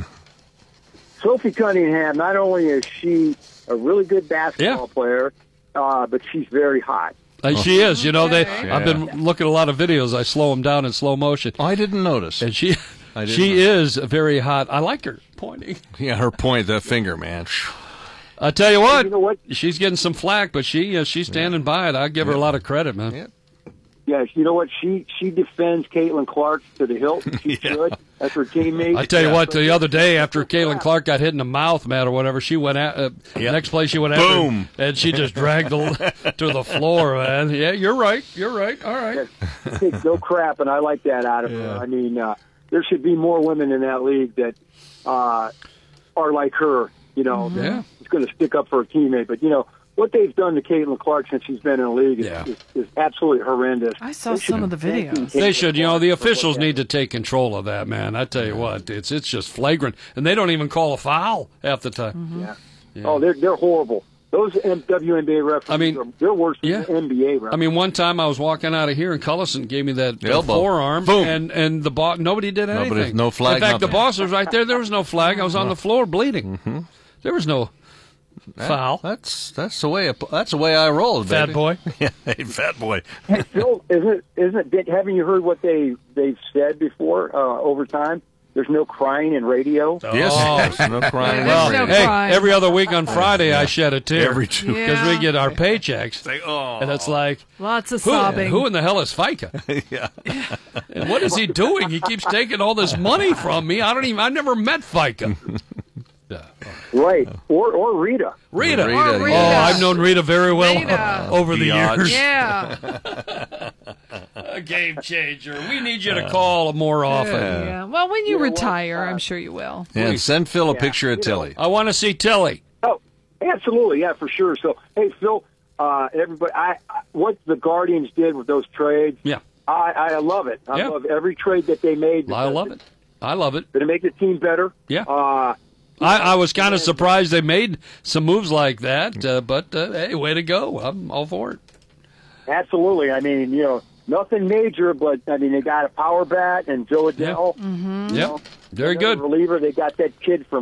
[SPEAKER 7] Sophie Cunningham, not only is she a really good basketball
[SPEAKER 3] Yeah.
[SPEAKER 7] player, uh, but she's very hot.
[SPEAKER 3] Uh, she is. You know, they.
[SPEAKER 4] Okay.
[SPEAKER 3] I've been looking at a lot of videos. I slow them down in slow motion,
[SPEAKER 2] Oh, I didn't notice.
[SPEAKER 3] and she
[SPEAKER 2] I didn't
[SPEAKER 3] she
[SPEAKER 2] know.
[SPEAKER 3] is very hot. I like her pointing.
[SPEAKER 2] Yeah, her point, the finger, man.
[SPEAKER 3] I tell you what,
[SPEAKER 7] You know what?
[SPEAKER 3] she's getting some flack, but she uh, she's standing by it. I give her a lot of credit, man.
[SPEAKER 2] Yeah.
[SPEAKER 7] Yes, you know what? She she defends Caitlin Clark to the hilt. She's good. That's her teammate.
[SPEAKER 3] I tell you
[SPEAKER 2] Yeah.
[SPEAKER 3] what, the other day after Caitlin Clark got hit in the mouth, man, or whatever, she went at uh,
[SPEAKER 2] Yep.
[SPEAKER 3] next place she went at,
[SPEAKER 2] Boom.
[SPEAKER 3] and she just dragged the, to the floor, man. Yeah, you're right, you're right. All right.
[SPEAKER 7] She takes no crap, and I like that out of her. I mean, uh, there should be more women in that league that uh, are like her. You know,
[SPEAKER 3] Yeah.
[SPEAKER 7] it's going to stick up for a teammate. But you know what they've done to Caitlin Clark since she's been in the league is,
[SPEAKER 3] Yeah.
[SPEAKER 7] is, is absolutely horrendous.
[SPEAKER 4] I saw
[SPEAKER 7] They should
[SPEAKER 4] some of the
[SPEAKER 7] be thanking
[SPEAKER 4] videos.
[SPEAKER 3] They should, you know, the
[SPEAKER 7] Caitlin Clark for
[SPEAKER 3] officials
[SPEAKER 7] what
[SPEAKER 3] need
[SPEAKER 7] they-
[SPEAKER 3] to take control of that, man. I tell you what, it's it's just flagrant, and they don't even call a foul half the time.
[SPEAKER 7] Yeah.
[SPEAKER 3] Yeah.
[SPEAKER 7] Oh, they're they're horrible. Those M- W N B A referees,
[SPEAKER 3] I mean,
[SPEAKER 7] are, they're worse than
[SPEAKER 3] yeah.
[SPEAKER 7] the N B A referees.
[SPEAKER 3] I mean, one time I was walking out of here, and Cullison gave me that uh,
[SPEAKER 2] Elbow.
[SPEAKER 3] forearm,
[SPEAKER 2] Boom.
[SPEAKER 3] and and the boss, nobody did
[SPEAKER 2] Nobody-
[SPEAKER 3] anything.
[SPEAKER 2] no flag,
[SPEAKER 3] In fact, the
[SPEAKER 2] nothing.
[SPEAKER 3] boss was right there. There was no flag. I was on the floor bleeding.
[SPEAKER 2] Mm-hmm.
[SPEAKER 3] There was no foul.
[SPEAKER 2] That's that's the way. That's the way I roll, baby.
[SPEAKER 3] Fat boy.
[SPEAKER 2] Yeah, hey, fat boy.
[SPEAKER 7] Hey, Phil, isn't isn't it, haven't you heard what they they've said before uh, over time? There's no crying in radio.
[SPEAKER 2] Yes,
[SPEAKER 3] Oh.
[SPEAKER 2] no crying.
[SPEAKER 4] Well,
[SPEAKER 2] Every-
[SPEAKER 4] no
[SPEAKER 3] Hey,
[SPEAKER 4] crime.
[SPEAKER 3] every other week on Friday, I shed a tear.
[SPEAKER 2] Every two.
[SPEAKER 3] Because
[SPEAKER 4] Yeah.
[SPEAKER 3] we get our paychecks.
[SPEAKER 2] Say, oh.
[SPEAKER 3] And it's like,
[SPEAKER 4] Lots of
[SPEAKER 3] who,
[SPEAKER 4] sobbing.
[SPEAKER 3] who in the hell is FICA?
[SPEAKER 2] yeah.
[SPEAKER 3] And what is he doing? He keeps taking all this money from me. I don't even, I never met FICA. Yeah.
[SPEAKER 7] Right. Or or Rita.
[SPEAKER 3] Rita.
[SPEAKER 2] Rita,
[SPEAKER 3] Oh,
[SPEAKER 4] Rita.
[SPEAKER 3] I've known Rita very well
[SPEAKER 4] Rita.
[SPEAKER 3] over the
[SPEAKER 2] Biatch.
[SPEAKER 3] years.
[SPEAKER 4] Yeah.
[SPEAKER 3] A game changer. We need you to call more often.
[SPEAKER 2] Yeah.
[SPEAKER 4] Yeah. Well, when you
[SPEAKER 7] You know what?
[SPEAKER 4] retire,
[SPEAKER 7] Uh,
[SPEAKER 4] I'm sure you will.
[SPEAKER 2] And send Phil a
[SPEAKER 7] Yeah,
[SPEAKER 2] picture of
[SPEAKER 7] you know.
[SPEAKER 2] Tilly.
[SPEAKER 3] I want to see Tilly.
[SPEAKER 7] Oh, absolutely. Yeah, for sure. So, hey, Phil, uh, everybody, I, I what the Guardians did with those trades,
[SPEAKER 3] Yeah.
[SPEAKER 7] I, I love it. I
[SPEAKER 3] Yeah.
[SPEAKER 7] love every trade that they made.
[SPEAKER 3] I love it. I love it.
[SPEAKER 7] Going to make the team better.
[SPEAKER 3] Yeah.
[SPEAKER 7] Uh,
[SPEAKER 3] I, I was kind of surprised they made some moves like that, uh, but uh, hey, way to go. I'm all for it.
[SPEAKER 7] absolutely. I mean, you know, nothing major, but I mean, they got a power bat and Joe Adele.
[SPEAKER 3] Yeah.
[SPEAKER 7] you
[SPEAKER 3] Yep.
[SPEAKER 7] know,
[SPEAKER 3] Very
[SPEAKER 7] another
[SPEAKER 3] good.
[SPEAKER 7] reliever. They got that kid from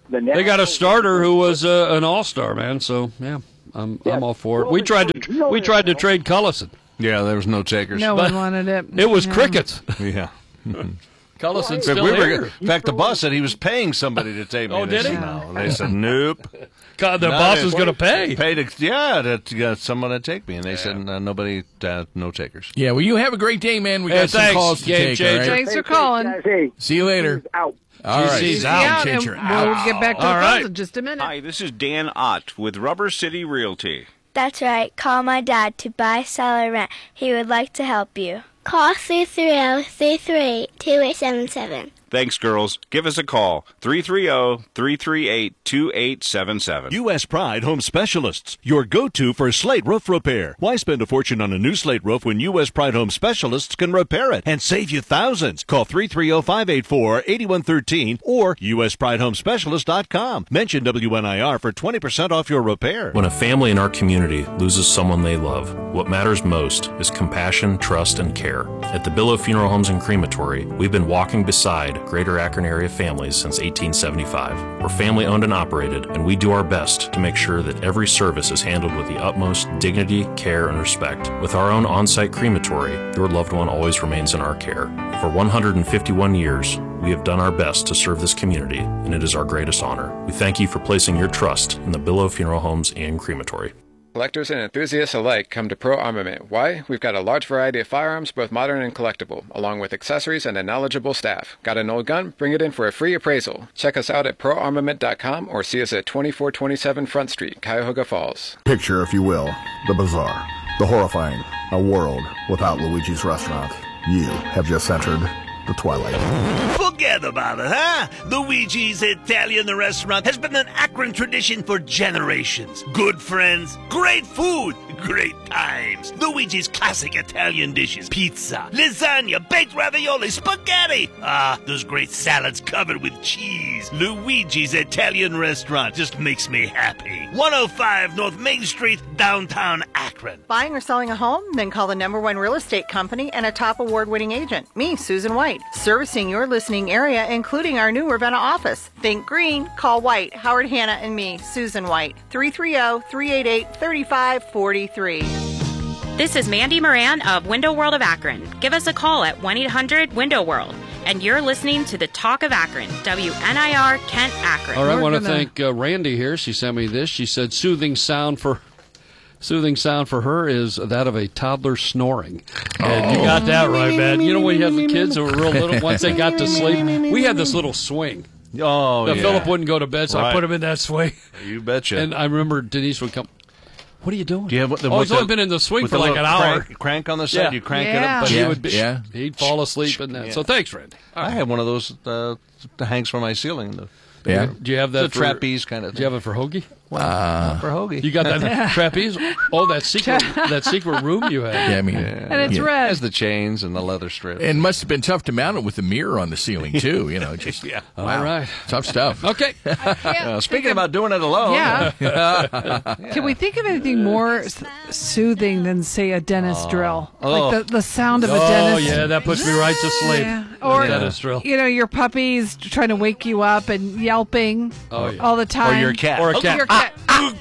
[SPEAKER 7] the
[SPEAKER 3] They got a
[SPEAKER 7] national-
[SPEAKER 3] starter who was uh, an all-star, man. So yeah, I'm
[SPEAKER 7] Yeah.
[SPEAKER 3] I'm all for it.
[SPEAKER 7] Well,
[SPEAKER 3] We tried to
[SPEAKER 7] you know,
[SPEAKER 3] we tried to trade Cullison.
[SPEAKER 2] Yeah, there was no takers.
[SPEAKER 4] No
[SPEAKER 3] But
[SPEAKER 4] one wanted it.
[SPEAKER 3] It was
[SPEAKER 4] Yeah.
[SPEAKER 3] crickets.
[SPEAKER 2] Yeah.
[SPEAKER 3] Cullison's
[SPEAKER 2] But
[SPEAKER 3] still
[SPEAKER 2] we were,
[SPEAKER 3] here.
[SPEAKER 2] in fact, the boss said he was paying somebody to take me.
[SPEAKER 3] Oh,
[SPEAKER 2] They
[SPEAKER 3] did
[SPEAKER 2] said
[SPEAKER 3] he?
[SPEAKER 2] No. And they said, nope.
[SPEAKER 3] God, the
[SPEAKER 2] Not
[SPEAKER 3] boss
[SPEAKER 2] it.
[SPEAKER 3] is going to pay.
[SPEAKER 2] Pay to, yeah, to, to get someone to take me. And they said, uh, nobody, uh, no takers.
[SPEAKER 5] Yeah, well, you have a great day, man. We
[SPEAKER 3] Hey,
[SPEAKER 5] got some
[SPEAKER 3] thanks,
[SPEAKER 5] calls to
[SPEAKER 3] Game
[SPEAKER 5] take.
[SPEAKER 3] changer.
[SPEAKER 5] All right?
[SPEAKER 4] Thanks for
[SPEAKER 7] Hey,
[SPEAKER 4] calling.
[SPEAKER 7] guys, hey,
[SPEAKER 5] See you later.
[SPEAKER 7] he's out.
[SPEAKER 5] All right.
[SPEAKER 3] She's
[SPEAKER 4] Yeah,
[SPEAKER 3] out.
[SPEAKER 4] and
[SPEAKER 5] Changer
[SPEAKER 4] we'll
[SPEAKER 5] out.
[SPEAKER 4] get back to
[SPEAKER 3] All
[SPEAKER 4] the
[SPEAKER 3] right.
[SPEAKER 4] phones in just a minute.
[SPEAKER 8] Hi, this is Dan Ott with Rubber City Realty.
[SPEAKER 9] That's right. Call my dad to buy, sell, or rent. He would like to help you. Call three three zero, three three eight, two eight seven seven.
[SPEAKER 8] Thanks, girls. Give us a call, three three zero, three three eight, two eight seven seven.
[SPEAKER 10] U S Pride Home Specialists, your go-to for slate roof repair. Why spend a fortune on a new slate roof when U S Pride Home Specialists can repair it and save you thousands? Call three three zero, five eight four, eight one one three or U S pride home specialist dot com. Mention W N I R for twenty percent off your repair.
[SPEAKER 11] When a family in our community loses someone they love, what matters most is compassion, trust, and care. At the Billow Funeral Homes and Crematory, we've been walking beside Greater Akron area families since eighteen seventy-five. We're family owned and operated, and we do our best to make sure that every service is handled with the utmost dignity, care, and respect. With our own on-site crematory, your loved one always remains in our care. For one hundred fifty-one years, we have done our best to serve this community, and it is our greatest honor. We thank you for placing your trust in the Billow Funeral Homes and Crematory.
[SPEAKER 12] Collectors and enthusiasts alike come to Pro Armament. Why? We've got a large variety of firearms, both modern and collectible, along with accessories and a knowledgeable staff. Got an old gun? Bring it in for a free appraisal. Check us out at pro armament dot com or see us at twenty-four twenty-seven Front Street, Cuyahoga Falls.
[SPEAKER 13] Picture, if you will, the bizarre, the horrifying, a world without Luigi's Restaurant. You have just entered the twilight.
[SPEAKER 14] Forget about it, huh? Luigi's Italian Restaurant has been an Akron tradition for generations. Good friends, great food, great times. Luigi's classic Italian dishes: pizza, lasagna, baked ravioli, spaghetti. Ah, those great salads covered with cheese. Luigi's Italian Restaurant just makes me happy. one oh five North Main Street, downtown Akron.
[SPEAKER 15] Buying or selling a home? Then call the number one real estate company and a top award-winning agent, me, Susan White, servicing your listening area, including our new Ravenna office. Think green, call White, Howard Hanna, and me, Susan White, three three zero, three eight eight, three five four three.
[SPEAKER 16] This is Mandy Moran of Window World of Akron. Give us a call at one eight hundred window world. And you're listening to the Talk of Akron, W N I R Kent Akron.
[SPEAKER 3] All right, I
[SPEAKER 16] We're
[SPEAKER 3] want to
[SPEAKER 16] gonna-
[SPEAKER 3] thank uh, Randy here. She sent me this. She said soothing sound for soothing sound for her is that of a toddler snoring. And you got that right, man. You know when you have the kids who were real little, once they got to sleep, we had this little swing.
[SPEAKER 2] Oh,
[SPEAKER 3] Now,
[SPEAKER 2] yeah.
[SPEAKER 3] Philip wouldn't go to bed, so I
[SPEAKER 2] Right.
[SPEAKER 3] put him in that swing.
[SPEAKER 2] You betcha.
[SPEAKER 3] And I remember Denise would come, what are you doing?
[SPEAKER 2] Do you have the,
[SPEAKER 3] oh,
[SPEAKER 2] with
[SPEAKER 3] he's only
[SPEAKER 2] the-
[SPEAKER 3] been in the swing
[SPEAKER 2] with
[SPEAKER 3] for
[SPEAKER 2] the
[SPEAKER 3] like an
[SPEAKER 2] little
[SPEAKER 3] hour.
[SPEAKER 2] Crank, crank on the side,
[SPEAKER 3] Yeah.
[SPEAKER 2] you crank
[SPEAKER 4] Yeah.
[SPEAKER 2] it up.
[SPEAKER 3] But
[SPEAKER 2] yeah.
[SPEAKER 3] he would be,
[SPEAKER 2] yeah.
[SPEAKER 3] he'd fall asleep in that.
[SPEAKER 2] Yeah.
[SPEAKER 3] So thanks, Randy.
[SPEAKER 2] I have one of those uh, that hangs from my ceiling. The,
[SPEAKER 3] Yeah. Do you have that
[SPEAKER 2] It's a
[SPEAKER 3] for-
[SPEAKER 2] trapeze kind of thing.
[SPEAKER 3] Do you have it for Hoagie?
[SPEAKER 2] Uh, for Hoagie.
[SPEAKER 3] You got that trapeze? Oh, that secret that secret room you had.
[SPEAKER 5] Yeah, I mean,
[SPEAKER 4] And it's
[SPEAKER 5] yeah.
[SPEAKER 4] red.
[SPEAKER 2] It has the chains and the leather strip.
[SPEAKER 5] It must have been tough to mount it with the mirror on the ceiling too. You know, just yeah.
[SPEAKER 3] All
[SPEAKER 5] Wow.
[SPEAKER 3] right.
[SPEAKER 5] Tough stuff.
[SPEAKER 3] Okay.
[SPEAKER 2] Uh, speaking about doing it alone.
[SPEAKER 4] Yeah. Can we think of anything more s- soothing than, say, a dentist drill?
[SPEAKER 3] Oh.
[SPEAKER 4] Like the, the sound of a
[SPEAKER 3] Oh,
[SPEAKER 4] dentist.
[SPEAKER 3] yeah, that puts me right to sleep.
[SPEAKER 4] Yeah.
[SPEAKER 3] The
[SPEAKER 4] Or,
[SPEAKER 3] dentist drill.
[SPEAKER 4] you know, your puppy's trying to wake you up and yelping
[SPEAKER 3] Oh, yeah.
[SPEAKER 4] all the time.
[SPEAKER 2] Or your cat.
[SPEAKER 3] Or a cat.
[SPEAKER 4] Your cat.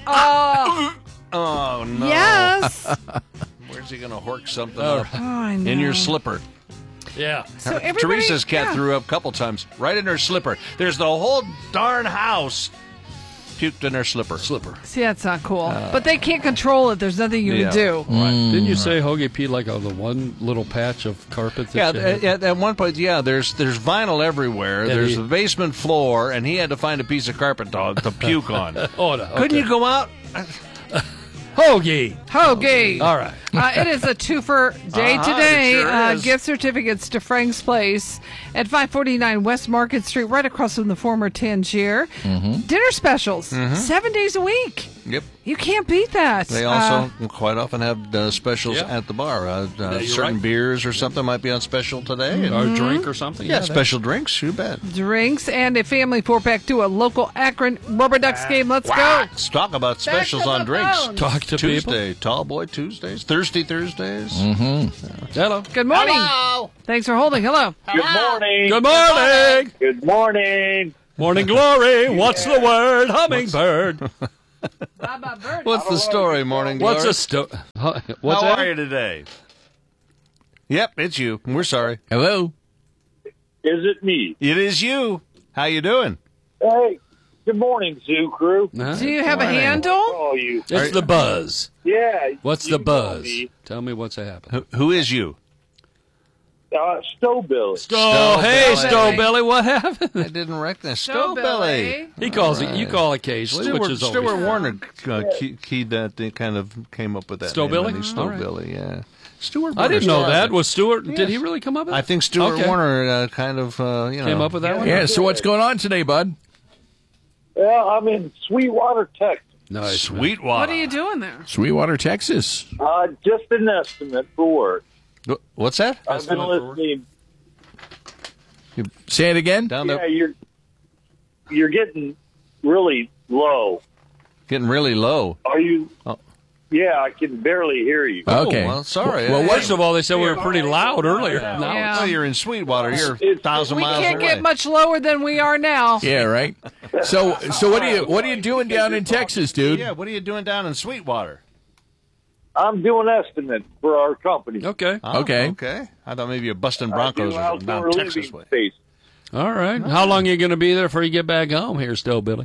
[SPEAKER 4] Oh,
[SPEAKER 2] Oh, no.
[SPEAKER 4] yes.
[SPEAKER 2] Where's he going to hork something
[SPEAKER 3] Oh,
[SPEAKER 2] up?
[SPEAKER 4] Oh, I know.
[SPEAKER 2] In your slipper.
[SPEAKER 3] Yeah.
[SPEAKER 4] So everybody-
[SPEAKER 2] Teresa's cat
[SPEAKER 4] yeah.
[SPEAKER 2] threw up a couple times right in her slipper. There's the whole darn house puked in her slipper.
[SPEAKER 3] Slipper.
[SPEAKER 4] See, that's not cool. but they can't control it. There's nothing you
[SPEAKER 2] yeah.
[SPEAKER 4] can do.
[SPEAKER 3] Right. Didn't you say Hoagie peed like on the one little patch of carpet? That
[SPEAKER 2] Yeah,
[SPEAKER 3] you had?
[SPEAKER 2] at, at one point, yeah. There's there's vinyl everywhere.
[SPEAKER 3] Yeah,
[SPEAKER 2] there's
[SPEAKER 3] he-
[SPEAKER 2] the basement floor, and he had to find a piece of carpet to, to puke on.
[SPEAKER 3] Oh, no.
[SPEAKER 2] Couldn't
[SPEAKER 3] okay.
[SPEAKER 2] you go out?
[SPEAKER 3] Hoagie.
[SPEAKER 4] Hoagie.
[SPEAKER 3] All right.
[SPEAKER 4] Uh, it is a twofer day
[SPEAKER 2] Uh-huh,
[SPEAKER 4] today.
[SPEAKER 2] it sure
[SPEAKER 4] uh,
[SPEAKER 2] is.
[SPEAKER 4] gift certificates to Frank's Place at five forty-nine West Market Street, right across from the former Tangier.
[SPEAKER 2] Mm-hmm.
[SPEAKER 4] Dinner specials, seven days a week.
[SPEAKER 2] Yep.
[SPEAKER 4] You can't beat that.
[SPEAKER 2] They
[SPEAKER 4] Uh,
[SPEAKER 2] also quite often have uh, specials
[SPEAKER 3] Yeah.
[SPEAKER 2] at the bar. Uh, uh,
[SPEAKER 3] you're
[SPEAKER 2] certain
[SPEAKER 3] right.
[SPEAKER 2] beers or something might be on special today. and-
[SPEAKER 3] Or a drink or something?
[SPEAKER 2] yeah,
[SPEAKER 3] that-
[SPEAKER 2] special drinks. You bet.
[SPEAKER 4] drinks and a family four-pack to a local Akron Rubber Ducks game. Let's go.
[SPEAKER 2] Let's talk about
[SPEAKER 4] Back
[SPEAKER 2] specials
[SPEAKER 4] to
[SPEAKER 2] on
[SPEAKER 4] the
[SPEAKER 2] drinks.
[SPEAKER 4] phones.
[SPEAKER 3] Talk to
[SPEAKER 2] Tuesday, Tall Boy Tuesdays, Thirsty Thursdays.
[SPEAKER 3] people. Hello.
[SPEAKER 4] Good morning. Thanks for holding. Hello.
[SPEAKER 7] Good morning.
[SPEAKER 3] Good morning.
[SPEAKER 7] Good morning.
[SPEAKER 3] Morning glory. What's the word? Hummingbird.
[SPEAKER 17] What's the story, Morning Glory?
[SPEAKER 3] What's a sto- huh, What's
[SPEAKER 17] How
[SPEAKER 3] that?
[SPEAKER 17] are you today? Yep, it's you. We're sorry.
[SPEAKER 5] Hello.
[SPEAKER 18] Is it me?
[SPEAKER 17] It is you. How you doing?
[SPEAKER 18] Hey, good morning, Zoo Crew.
[SPEAKER 3] Huh?
[SPEAKER 4] Do you have a
[SPEAKER 3] Morning.
[SPEAKER 4] handle?
[SPEAKER 18] Oh, you.
[SPEAKER 3] It's the buzz.
[SPEAKER 18] Yeah.
[SPEAKER 3] What's
[SPEAKER 18] you
[SPEAKER 3] the buzz?
[SPEAKER 18] know me.
[SPEAKER 3] Tell me what's happened.
[SPEAKER 17] Who, who is you?
[SPEAKER 18] Uh, Stowe Billy.
[SPEAKER 3] Oh, hey, Stowe Billy, what happened?
[SPEAKER 17] I didn't recognize
[SPEAKER 4] Stowe
[SPEAKER 17] Stowe Billy.
[SPEAKER 3] He calls
[SPEAKER 17] All
[SPEAKER 3] it. You
[SPEAKER 17] right.
[SPEAKER 3] call occasionally,
[SPEAKER 17] Stewart,
[SPEAKER 3] which is
[SPEAKER 17] Stewart
[SPEAKER 3] always
[SPEAKER 17] Warner uh, key, keyed that. They kind of came up with that.
[SPEAKER 3] Stowe
[SPEAKER 17] name,
[SPEAKER 3] Billy?
[SPEAKER 17] didn't he? Stowe
[SPEAKER 3] All right.
[SPEAKER 17] Billy, yeah. Stewart.
[SPEAKER 3] I didn't
[SPEAKER 17] Warner
[SPEAKER 3] know that.
[SPEAKER 17] started.
[SPEAKER 3] Was Stewart?
[SPEAKER 17] Yes.
[SPEAKER 3] Did he really come up with that?
[SPEAKER 17] I think Stewart
[SPEAKER 3] Okay.
[SPEAKER 17] Warner uh, kind of uh, you know
[SPEAKER 3] Came up with that one?
[SPEAKER 5] Yeah, so what's going on today, bud?
[SPEAKER 18] Well, I'm in Sweetwater, Texas.
[SPEAKER 3] Nice.
[SPEAKER 17] Sweetwater.
[SPEAKER 4] What are you doing there?
[SPEAKER 5] Sweetwater, Texas.
[SPEAKER 18] Uh, just an estimate for work.
[SPEAKER 17] Wh- What's that?
[SPEAKER 18] I've been listening.
[SPEAKER 5] Say it again.
[SPEAKER 17] Down
[SPEAKER 18] Yeah,
[SPEAKER 17] there,
[SPEAKER 18] you're you're getting really low.
[SPEAKER 17] getting really low.
[SPEAKER 18] Are you?
[SPEAKER 17] Oh.
[SPEAKER 18] Yeah, I can barely hear you.
[SPEAKER 5] Okay.
[SPEAKER 17] Oh, well, sorry.
[SPEAKER 5] Well,
[SPEAKER 3] First of all, they said we were pretty loud earlier.
[SPEAKER 4] Yeah.
[SPEAKER 3] Now
[SPEAKER 4] Yeah.
[SPEAKER 17] Well, you're in Sweetwater. You're a
[SPEAKER 18] It's-
[SPEAKER 17] thousand
[SPEAKER 4] We
[SPEAKER 17] miles
[SPEAKER 4] can't
[SPEAKER 17] away.
[SPEAKER 4] get much lower than we are now.
[SPEAKER 5] Yeah, right. So, so what are you what are you doing down in Texas, dude?
[SPEAKER 17] Yeah, what are you doing down in Sweetwater?
[SPEAKER 18] I'm doing estimate for our company.
[SPEAKER 3] Okay.
[SPEAKER 17] Oh,
[SPEAKER 5] Okay.
[SPEAKER 17] Okay. I thought maybe you're busting
[SPEAKER 18] I
[SPEAKER 17] Broncos
[SPEAKER 18] do
[SPEAKER 17] or something
[SPEAKER 18] outdoor
[SPEAKER 17] down Texas
[SPEAKER 18] living
[SPEAKER 17] way.
[SPEAKER 18] space.
[SPEAKER 3] All right. How long are you going to be there before you get back home here, still, Billy?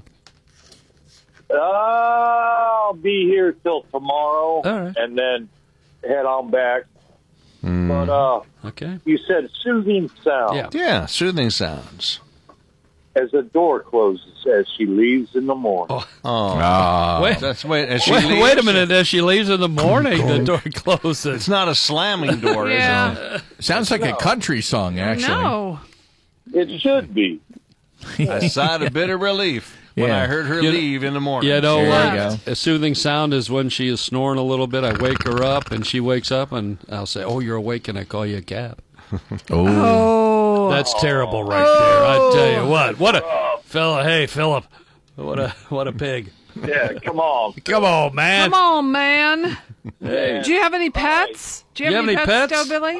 [SPEAKER 18] Uh, I'll be here till tomorrow,
[SPEAKER 3] All right.
[SPEAKER 18] and then head on back.
[SPEAKER 17] Mm.
[SPEAKER 18] But uh,
[SPEAKER 3] Okay.
[SPEAKER 18] you said soothing sound
[SPEAKER 3] Yeah.
[SPEAKER 17] Yeah, soothing sounds.
[SPEAKER 18] as the door closes as she leaves in the morning.
[SPEAKER 17] Oh,
[SPEAKER 5] Ah.
[SPEAKER 3] Wait.
[SPEAKER 17] that's wait. As she
[SPEAKER 3] Wait,
[SPEAKER 17] leaves,
[SPEAKER 3] wait a minute. As she leaves in the morning, the door closes.
[SPEAKER 17] It's not a slamming door,
[SPEAKER 4] Yeah.
[SPEAKER 17] is it?
[SPEAKER 5] Sounds like a country song, actually.
[SPEAKER 4] No.
[SPEAKER 18] It should be.
[SPEAKER 17] I sighed a bit of relief when
[SPEAKER 5] Yeah.
[SPEAKER 17] I heard her
[SPEAKER 3] You-
[SPEAKER 17] leave in the morning.
[SPEAKER 3] You know,
[SPEAKER 5] There
[SPEAKER 3] uh,
[SPEAKER 5] you go.
[SPEAKER 3] a soothing sound is when she is snoring a little bit. I wake her up, and she wakes up, and I'll say, "Oh, you're awake," and I call you a cab.
[SPEAKER 5] Oh.
[SPEAKER 4] Oh.
[SPEAKER 3] That's terrible, right there. I tell you what. What a fella. Hey, Philip. What a what a pig.
[SPEAKER 18] Yeah, come on.
[SPEAKER 3] Come on, man.
[SPEAKER 4] Come on, man.
[SPEAKER 3] Hey.
[SPEAKER 4] Do you have any pets? Do you have, any, pets, Stowe Billy?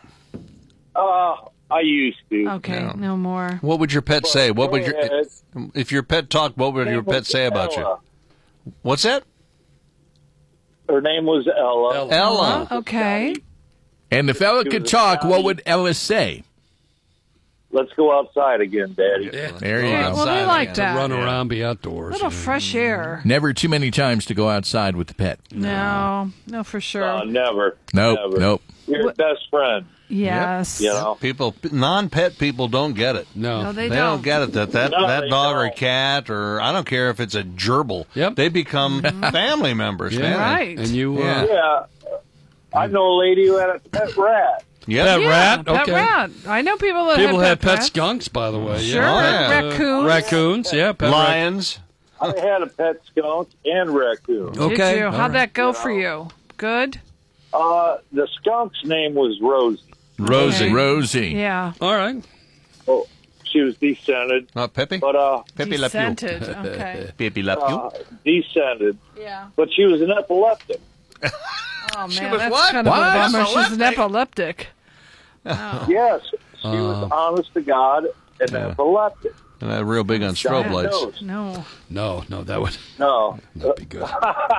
[SPEAKER 18] Uh, I used to.
[SPEAKER 4] Okay,
[SPEAKER 17] Yeah.
[SPEAKER 4] no more.
[SPEAKER 17] What would your pet say? What would your
[SPEAKER 18] Go ahead.
[SPEAKER 17] if your pet talked? What would your pet say about you?
[SPEAKER 18] Ella.
[SPEAKER 17] What's that?
[SPEAKER 18] Her name was Ella.
[SPEAKER 3] Ella.
[SPEAKER 17] Ella.
[SPEAKER 4] Okay.
[SPEAKER 5] And if Ella could talk, what would Ella say?
[SPEAKER 18] Let's go outside again, Daddy.
[SPEAKER 3] Yeah.
[SPEAKER 5] There you
[SPEAKER 4] Yeah,
[SPEAKER 5] go.
[SPEAKER 4] well, they like
[SPEAKER 3] To
[SPEAKER 4] that.
[SPEAKER 3] run
[SPEAKER 4] A
[SPEAKER 3] around, be outdoors.
[SPEAKER 4] little fresh air.
[SPEAKER 5] Never too many times to go outside with the pet.
[SPEAKER 4] No, no, for sure.
[SPEAKER 18] Uh, never.
[SPEAKER 5] Nope,
[SPEAKER 18] Never.
[SPEAKER 5] nope.
[SPEAKER 18] You're
[SPEAKER 4] What-
[SPEAKER 18] best friend.
[SPEAKER 4] Yes.
[SPEAKER 18] You know?
[SPEAKER 17] People, non-pet people don't get it.
[SPEAKER 3] No.
[SPEAKER 4] No, they,
[SPEAKER 17] They
[SPEAKER 4] don't.
[SPEAKER 17] don't get it that that,
[SPEAKER 18] No,
[SPEAKER 17] that
[SPEAKER 18] they
[SPEAKER 17] dog or
[SPEAKER 18] don't.
[SPEAKER 17] cat or I don't care if it's a gerbil.
[SPEAKER 3] Yep.
[SPEAKER 17] They become family members.
[SPEAKER 3] Yeah.
[SPEAKER 17] man.
[SPEAKER 4] Right.
[SPEAKER 3] And you, uh,
[SPEAKER 17] Yeah.
[SPEAKER 18] Yeah. I know a lady who had a pet rat.
[SPEAKER 17] Yep.
[SPEAKER 3] Pet
[SPEAKER 4] Yeah,
[SPEAKER 3] rat?
[SPEAKER 4] Pet
[SPEAKER 3] Okay.
[SPEAKER 4] rat. I know people that
[SPEAKER 3] People
[SPEAKER 4] have
[SPEAKER 3] have
[SPEAKER 4] pet
[SPEAKER 3] pet
[SPEAKER 4] rats.
[SPEAKER 3] skunks, by the way.
[SPEAKER 4] Sure.
[SPEAKER 3] Yeah.
[SPEAKER 17] Oh, yeah.
[SPEAKER 4] Raccoons.
[SPEAKER 3] Raccoons, yeah. Pet
[SPEAKER 17] Lions.
[SPEAKER 18] I had a pet skunk and raccoon.
[SPEAKER 4] Did
[SPEAKER 3] Okay.
[SPEAKER 4] you?
[SPEAKER 3] All
[SPEAKER 4] How'd
[SPEAKER 3] right.
[SPEAKER 4] that go for you? Good?
[SPEAKER 18] Uh, the skunk's name was Rosie.
[SPEAKER 5] Rosie.
[SPEAKER 4] Okay.
[SPEAKER 5] Rosie.
[SPEAKER 4] Yeah.
[SPEAKER 3] All right.
[SPEAKER 18] Oh, she was descended,
[SPEAKER 17] Not Pepe.
[SPEAKER 18] but uh,
[SPEAKER 17] Pepe Le Pew.
[SPEAKER 4] Descented. Okay.
[SPEAKER 17] Pepe Le Pew.
[SPEAKER 18] uh, descended.
[SPEAKER 4] Yeah.
[SPEAKER 18] But she was an epileptic.
[SPEAKER 4] Oh, man,
[SPEAKER 17] She was
[SPEAKER 4] that's
[SPEAKER 17] what?
[SPEAKER 4] kind of
[SPEAKER 17] What?
[SPEAKER 4] a bummer. She's an
[SPEAKER 17] Epileptic?
[SPEAKER 4] epileptic.
[SPEAKER 18] Yes, she was
[SPEAKER 3] Uh,
[SPEAKER 18] honest to God an
[SPEAKER 17] Yeah.
[SPEAKER 18] epileptic.
[SPEAKER 17] And I'm real big on strobe
[SPEAKER 18] God
[SPEAKER 17] lights.
[SPEAKER 18] knows.
[SPEAKER 4] No.
[SPEAKER 3] No, no, that would
[SPEAKER 18] No,
[SPEAKER 3] not be good.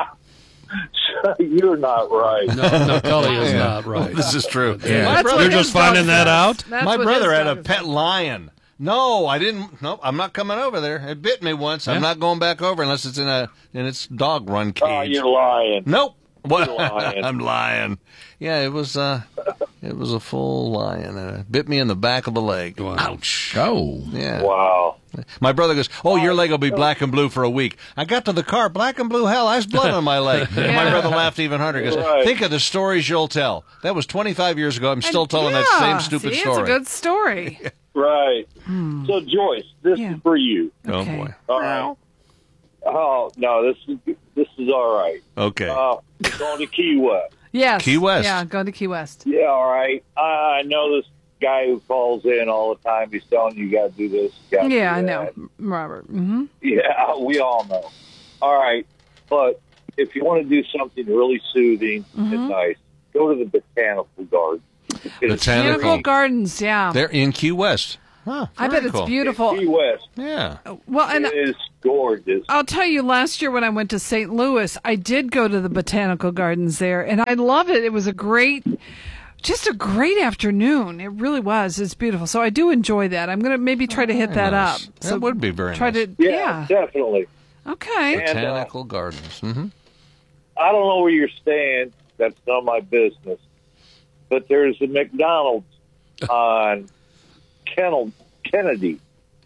[SPEAKER 18] you're not right.
[SPEAKER 3] No, no, Cully is not right.
[SPEAKER 17] This is true.
[SPEAKER 5] Yeah.
[SPEAKER 17] My
[SPEAKER 4] That's
[SPEAKER 17] brother,
[SPEAKER 4] what
[SPEAKER 3] You're
[SPEAKER 4] his
[SPEAKER 3] just finding
[SPEAKER 4] dog
[SPEAKER 3] that
[SPEAKER 4] says.
[SPEAKER 3] out?
[SPEAKER 4] That's
[SPEAKER 17] my
[SPEAKER 4] what
[SPEAKER 17] brother
[SPEAKER 4] his
[SPEAKER 17] had a
[SPEAKER 4] dog
[SPEAKER 17] pet
[SPEAKER 4] says.
[SPEAKER 17] lion. No, I didn't. No, I'm not coming over there. It bit me once.
[SPEAKER 3] Yeah.
[SPEAKER 17] I'm not going back over unless it's in a in its dog run cage.
[SPEAKER 18] Oh, you're lying.
[SPEAKER 17] Nope. What?
[SPEAKER 18] You're lying.
[SPEAKER 17] I'm lying. Yeah, it was. Uh, it was a full lion. And it bit me in the back of the leg.
[SPEAKER 5] Ouch. Oh.
[SPEAKER 17] Yeah.
[SPEAKER 18] Wow.
[SPEAKER 17] My brother goes, "Oh, your leg will be black and blue for a week." I got to the car, black and blue. Hell, I was blood on my leg.
[SPEAKER 4] Yeah.
[SPEAKER 17] My brother laughed even harder. He goes,
[SPEAKER 18] Right.
[SPEAKER 17] "Think of the stories you'll tell." That was twenty-five years ago. I'm still
[SPEAKER 4] And-
[SPEAKER 17] telling
[SPEAKER 4] yeah,
[SPEAKER 17] that same stupid
[SPEAKER 4] see,
[SPEAKER 17] story.
[SPEAKER 4] It's a good story.
[SPEAKER 18] Right. So, Joyce, this
[SPEAKER 4] Yeah.
[SPEAKER 18] is for you.
[SPEAKER 17] Oh
[SPEAKER 4] Okay.
[SPEAKER 17] boy.
[SPEAKER 18] All right. Oh no, this is this is all right.
[SPEAKER 17] Okay.
[SPEAKER 18] Uh, we're going to Key West.
[SPEAKER 4] Yes.
[SPEAKER 17] Key West.
[SPEAKER 4] Yeah, go to Key West.
[SPEAKER 18] Yeah, all right. I, I know this guy who calls in all the time. He's telling you, you got to do this. You gotta
[SPEAKER 4] Yeah, I
[SPEAKER 18] do
[SPEAKER 4] know.
[SPEAKER 18] that.
[SPEAKER 4] Robert. Mm-hmm.
[SPEAKER 18] Yeah, we all know. All right, but if you want to do something really soothing
[SPEAKER 4] Mm-hmm.
[SPEAKER 18] and nice, go to the botanical garden.
[SPEAKER 4] Botanical Gardens, yeah.
[SPEAKER 17] They're in Key West.
[SPEAKER 5] Huh,
[SPEAKER 4] I bet it's
[SPEAKER 5] cool.
[SPEAKER 4] beautiful.
[SPEAKER 18] Key West.
[SPEAKER 5] Yeah.
[SPEAKER 4] Well, and
[SPEAKER 18] it is gorgeous.
[SPEAKER 4] I'll tell you, last year when I went to Saint Louis, I did go to the botanical gardens there, and I love it. It was a great, just a great afternoon. It really was. It's beautiful. So I do enjoy that. I'm going to maybe try to hit
[SPEAKER 5] Very
[SPEAKER 4] that
[SPEAKER 5] nice.
[SPEAKER 4] up.
[SPEAKER 5] That
[SPEAKER 4] So
[SPEAKER 5] would be very
[SPEAKER 4] try
[SPEAKER 5] nice.
[SPEAKER 4] to,
[SPEAKER 18] Yeah,
[SPEAKER 4] yeah.
[SPEAKER 18] definitely.
[SPEAKER 4] Okay.
[SPEAKER 18] And, uh,
[SPEAKER 5] Botanical gardens. Mm-hmm.
[SPEAKER 18] I don't know where you're staying. That's none of my business. But there's a McDonald's on Kennel, Kennedy,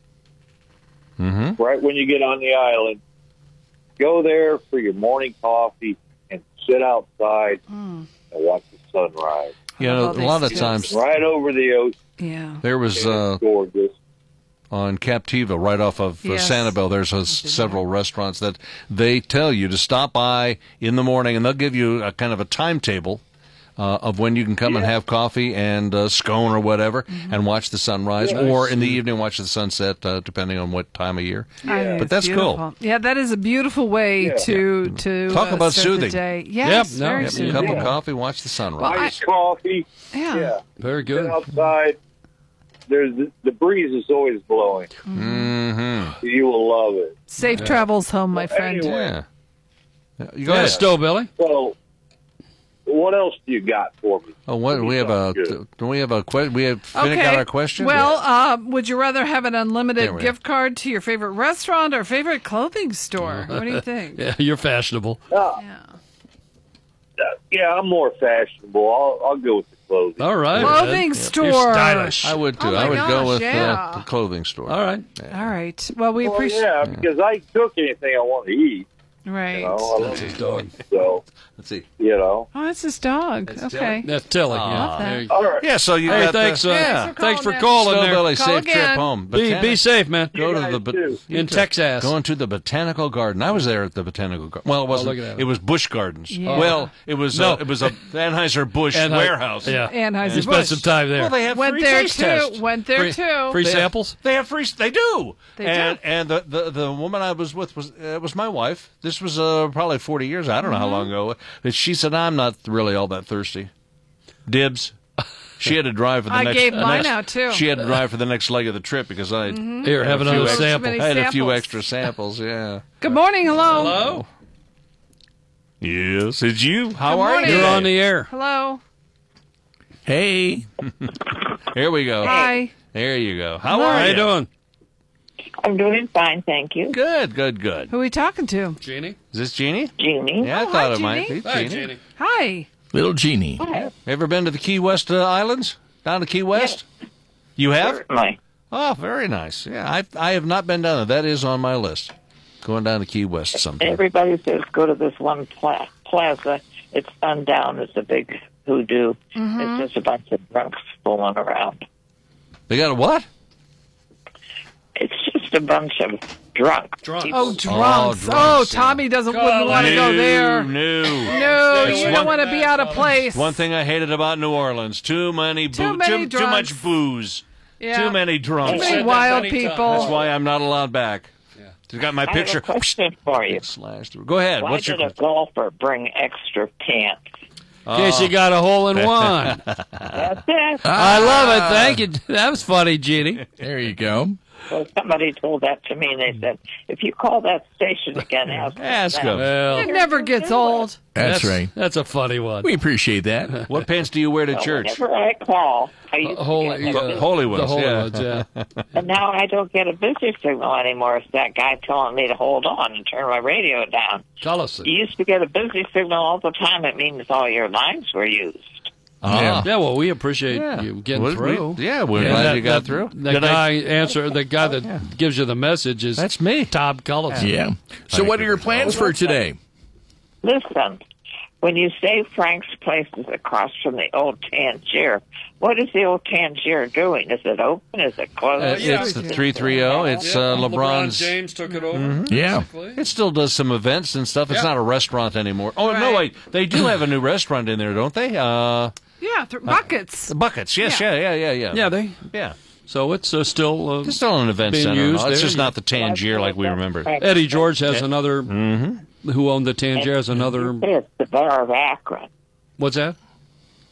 [SPEAKER 5] Mm-hmm.
[SPEAKER 18] right when you get on the island. Go there for your morning coffee and sit outside
[SPEAKER 4] Mm.
[SPEAKER 18] and watch the sunrise.
[SPEAKER 5] You know, a lot of times
[SPEAKER 18] Right over the ocean.
[SPEAKER 4] Yeah.
[SPEAKER 5] there was uh,
[SPEAKER 18] Gorgeous.
[SPEAKER 5] on Captiva, right off of uh,
[SPEAKER 18] Yes.
[SPEAKER 5] Sanibel, there's a, several restaurants that they tell you to stop by in the morning, and they'll give you a kind of a timetable uh, of when you can come and have coffee and uh, scone or whatever, and watch the sunrise,
[SPEAKER 4] Yeah.
[SPEAKER 5] or in the evening watch the sunset, uh, depending on what time of year.
[SPEAKER 4] I think
[SPEAKER 5] But
[SPEAKER 4] it's
[SPEAKER 5] that's
[SPEAKER 4] beautiful.
[SPEAKER 5] cool.
[SPEAKER 4] Yeah, that is a beautiful way
[SPEAKER 5] Yeah.
[SPEAKER 4] to to
[SPEAKER 5] Talk
[SPEAKER 4] uh,
[SPEAKER 5] about
[SPEAKER 4] start the
[SPEAKER 5] soothing.
[SPEAKER 4] day. Yes,
[SPEAKER 5] Yep, no,
[SPEAKER 4] very
[SPEAKER 5] yep, a
[SPEAKER 4] soothing.
[SPEAKER 5] cup of coffee, watch the sunrise.
[SPEAKER 4] Well, I-
[SPEAKER 18] Nice coffee.
[SPEAKER 4] Yeah.
[SPEAKER 18] Yeah.
[SPEAKER 3] Very
[SPEAKER 18] Sit outside. There's the, the breeze is always blowing.
[SPEAKER 5] Mm-hmm.
[SPEAKER 18] You will love it.
[SPEAKER 4] Safe travels home, my friend.
[SPEAKER 18] Anyway,
[SPEAKER 5] You
[SPEAKER 3] go ahead, Stowe Billy.
[SPEAKER 18] So, what else do you got for me?
[SPEAKER 5] Oh, what we have a
[SPEAKER 18] Good.
[SPEAKER 5] do we have a question? We have Finnick got our question.
[SPEAKER 4] Well, uh, would you rather have an
[SPEAKER 5] There
[SPEAKER 4] unlimited
[SPEAKER 5] we
[SPEAKER 4] gift card to your favorite restaurant or favorite clothing store? What do you think?
[SPEAKER 3] Yeah, you're fashionable.
[SPEAKER 18] Uh, yeah, I'm more fashionable. I'll, I'll go with the clothing.
[SPEAKER 3] All right.
[SPEAKER 4] Clothing
[SPEAKER 3] You're
[SPEAKER 4] store.
[SPEAKER 3] stylish.
[SPEAKER 5] I would too.
[SPEAKER 4] Oh my
[SPEAKER 5] I would go
[SPEAKER 4] gosh,
[SPEAKER 5] with
[SPEAKER 4] yeah.
[SPEAKER 5] uh, the clothing store.
[SPEAKER 3] All right.
[SPEAKER 4] All right. Well, we
[SPEAKER 18] Well,
[SPEAKER 4] appreciate.
[SPEAKER 18] yeah, because I cook anything I want to eat.
[SPEAKER 4] Right.
[SPEAKER 18] You know, I love
[SPEAKER 3] That's his
[SPEAKER 18] to
[SPEAKER 3] dog.
[SPEAKER 18] cook, So,
[SPEAKER 5] let's see.
[SPEAKER 18] You know.
[SPEAKER 4] Oh, that's his dog. okay.
[SPEAKER 3] That's Tilly.
[SPEAKER 5] Aw,
[SPEAKER 3] Yeah.
[SPEAKER 4] Love that.
[SPEAKER 3] There you
[SPEAKER 18] All right.
[SPEAKER 5] Yeah, so you
[SPEAKER 3] Hey,
[SPEAKER 5] got
[SPEAKER 3] thanks,
[SPEAKER 5] the,
[SPEAKER 3] uh,
[SPEAKER 5] yeah.
[SPEAKER 3] thanks for
[SPEAKER 4] calling
[SPEAKER 3] calling
[SPEAKER 5] Stowe
[SPEAKER 3] there.
[SPEAKER 5] Billy,
[SPEAKER 4] Call
[SPEAKER 5] safe
[SPEAKER 4] again.
[SPEAKER 5] trip home.
[SPEAKER 3] Be, be
[SPEAKER 5] Botanic-
[SPEAKER 3] safe, man.
[SPEAKER 5] Go to
[SPEAKER 18] guys
[SPEAKER 5] the bot-
[SPEAKER 18] too.
[SPEAKER 3] In Texas.
[SPEAKER 5] Going to the botanical garden. I was there at the botanical garden. Well, it wasn't.
[SPEAKER 3] look at that.
[SPEAKER 5] It was Busch Gardens.
[SPEAKER 4] Yeah.
[SPEAKER 5] Well, it was.
[SPEAKER 3] No.
[SPEAKER 5] Uh, it was a Anheuser Busch
[SPEAKER 3] Anheuser-
[SPEAKER 5] warehouse.
[SPEAKER 3] Yeah.
[SPEAKER 4] Anheuser-Busch.
[SPEAKER 3] You spent some time there.
[SPEAKER 5] Well, they have
[SPEAKER 4] Went
[SPEAKER 5] free
[SPEAKER 4] there
[SPEAKER 5] taste
[SPEAKER 4] too.
[SPEAKER 5] tests.
[SPEAKER 4] Went there
[SPEAKER 3] Free-
[SPEAKER 4] too.
[SPEAKER 3] Free
[SPEAKER 5] They have-
[SPEAKER 3] samples?
[SPEAKER 5] They have free. They do.
[SPEAKER 4] They
[SPEAKER 5] and
[SPEAKER 4] do.
[SPEAKER 5] and the, the the woman I was with was uh, was my wife. This was uh, probably forty years. I don't know how long ago. But she said I'm not really all that thirsty. Dibs. She had to drive for the
[SPEAKER 4] I
[SPEAKER 5] next.
[SPEAKER 4] gave
[SPEAKER 5] the
[SPEAKER 4] mine
[SPEAKER 5] next-
[SPEAKER 4] out, too.
[SPEAKER 5] She had to drive for the next leg of the trip because I
[SPEAKER 4] Mhm.
[SPEAKER 3] Here, have
[SPEAKER 5] had a few
[SPEAKER 3] another
[SPEAKER 5] extra-
[SPEAKER 3] sample.
[SPEAKER 4] Many
[SPEAKER 5] I had a few
[SPEAKER 4] samples.
[SPEAKER 5] extra samples. Yeah.
[SPEAKER 4] Good morning. Hello.
[SPEAKER 3] Hello?
[SPEAKER 5] Yes, it's you. How
[SPEAKER 4] Good
[SPEAKER 5] are
[SPEAKER 4] morning.
[SPEAKER 5] you?
[SPEAKER 3] You're on the air.
[SPEAKER 4] Hello.
[SPEAKER 5] Hey. Here we go.
[SPEAKER 4] Hi.
[SPEAKER 5] There you go. How
[SPEAKER 4] Hello.
[SPEAKER 5] are
[SPEAKER 3] How
[SPEAKER 5] you?
[SPEAKER 3] you doing?
[SPEAKER 19] I'm doing fine, thank you.
[SPEAKER 5] Good, good, good.
[SPEAKER 4] Who are we talking to?
[SPEAKER 3] Jeannie?
[SPEAKER 5] Is this Jeannie?
[SPEAKER 19] Jeannie.
[SPEAKER 5] Yeah, I
[SPEAKER 4] Oh,
[SPEAKER 5] thought
[SPEAKER 4] hi,
[SPEAKER 5] it might be
[SPEAKER 4] Jeannie.
[SPEAKER 3] Hi,
[SPEAKER 5] Jeannie.
[SPEAKER 3] Jeannie.
[SPEAKER 4] Hi.
[SPEAKER 5] Little Jeannie.
[SPEAKER 19] Hi.
[SPEAKER 5] Ever been to the Key West uh, Islands? Down to Key West? You have?
[SPEAKER 19] Certainly.
[SPEAKER 5] Oh, very nice. Yeah, I I have not been down there. That is on my list. Going down to Key West sometime.
[SPEAKER 19] Everybody says go to this one pla- plaza. It's sundown. It's a big hoodoo.
[SPEAKER 4] Mhm.
[SPEAKER 19] It's just a bunch of drunks fooling around.
[SPEAKER 5] They got a what?
[SPEAKER 19] It's just a bunch of drunk
[SPEAKER 3] Drunks.
[SPEAKER 19] people.
[SPEAKER 4] Oh, drunks. Oh,
[SPEAKER 5] drunks, yeah.
[SPEAKER 4] Tommy doesn't wouldn't want to go there.
[SPEAKER 5] No.
[SPEAKER 4] No,
[SPEAKER 5] It's
[SPEAKER 4] you
[SPEAKER 5] one-
[SPEAKER 4] don't want to be out of place.
[SPEAKER 5] One thing I hated about New Orleans: too many,
[SPEAKER 4] Too
[SPEAKER 5] boo-
[SPEAKER 4] many
[SPEAKER 5] too, too much
[SPEAKER 4] drunks.
[SPEAKER 5] booze,
[SPEAKER 4] Yeah.
[SPEAKER 5] too many
[SPEAKER 4] Too
[SPEAKER 5] drunks.
[SPEAKER 4] many wild people.
[SPEAKER 5] That's why I'm not allowed back. You got my
[SPEAKER 19] I
[SPEAKER 5] picture.
[SPEAKER 19] have a question for you.
[SPEAKER 5] Slashed through. Go ahead.
[SPEAKER 19] Why
[SPEAKER 5] What's
[SPEAKER 19] did
[SPEAKER 5] your
[SPEAKER 19] a golfer bring extra pants?
[SPEAKER 3] In case you got a hole in one.
[SPEAKER 19] That's it.
[SPEAKER 3] I love it. Thank you. That was funny, Jeannie.
[SPEAKER 5] There you go.
[SPEAKER 19] Well, somebody told that to me, and they said, if you call that station again, ask them
[SPEAKER 5] Ask
[SPEAKER 19] that."
[SPEAKER 5] them.
[SPEAKER 3] Well,
[SPEAKER 4] It never gets old.
[SPEAKER 5] That's, right.
[SPEAKER 3] That's a funny one.
[SPEAKER 5] We appreciate that. What pants do you wear to
[SPEAKER 19] Well,
[SPEAKER 5] church?
[SPEAKER 19] Whenever I call, I used
[SPEAKER 3] Holy,
[SPEAKER 19] to get
[SPEAKER 5] The
[SPEAKER 19] a
[SPEAKER 5] holy
[SPEAKER 3] the
[SPEAKER 5] ones.
[SPEAKER 3] holy
[SPEAKER 5] yeah.
[SPEAKER 3] ones, yeah.
[SPEAKER 19] And now I don't get a busy signal anymore. It's that guy telling me to hold on and turn my radio down.
[SPEAKER 3] Tell us.
[SPEAKER 19] You used to get a busy signal all the time. It means all your lines were used.
[SPEAKER 3] Yeah. yeah, well, we appreciate
[SPEAKER 5] Yeah.
[SPEAKER 3] you getting
[SPEAKER 5] Well, we-
[SPEAKER 3] through.
[SPEAKER 5] yeah, we're
[SPEAKER 3] And
[SPEAKER 5] glad
[SPEAKER 3] that-
[SPEAKER 5] you got
[SPEAKER 3] that-
[SPEAKER 5] through.
[SPEAKER 3] The
[SPEAKER 5] Did I-
[SPEAKER 3] guy answer, the guy that gives you the message is
[SPEAKER 5] That's me.
[SPEAKER 3] Tom Cullison.
[SPEAKER 5] Yeah. So, what are your plans for today?
[SPEAKER 19] Listen, when you say Frank's Place is across from the old Tangier, what is the old Tangier doing? Is it open? Is it closed?
[SPEAKER 5] Uh, it's the three thirty. It's uh, LeBron's.
[SPEAKER 3] James took it over.
[SPEAKER 5] Mhm. Yeah, it still does some events and stuff. It's
[SPEAKER 3] Yeah.
[SPEAKER 5] not a restaurant anymore. Oh no, wait, they do have a new restaurant in there, don't they? Uh,
[SPEAKER 4] Yeah, th- buckets.
[SPEAKER 5] the buckets. Yes, yeah, yeah, yeah, yeah.
[SPEAKER 3] Yeah, they.
[SPEAKER 5] Yeah.
[SPEAKER 3] So it's uh, still uh,
[SPEAKER 5] It's still an event
[SPEAKER 3] being
[SPEAKER 5] center.
[SPEAKER 3] used
[SPEAKER 5] No, it's
[SPEAKER 3] there.
[SPEAKER 5] just not the Tangier like we remember.
[SPEAKER 3] Eddie George has
[SPEAKER 5] Yeah.
[SPEAKER 3] another.
[SPEAKER 5] Mm-hmm.
[SPEAKER 3] Who owned the Tangier has another.
[SPEAKER 19] It's the Bar of Akron.
[SPEAKER 3] What's that?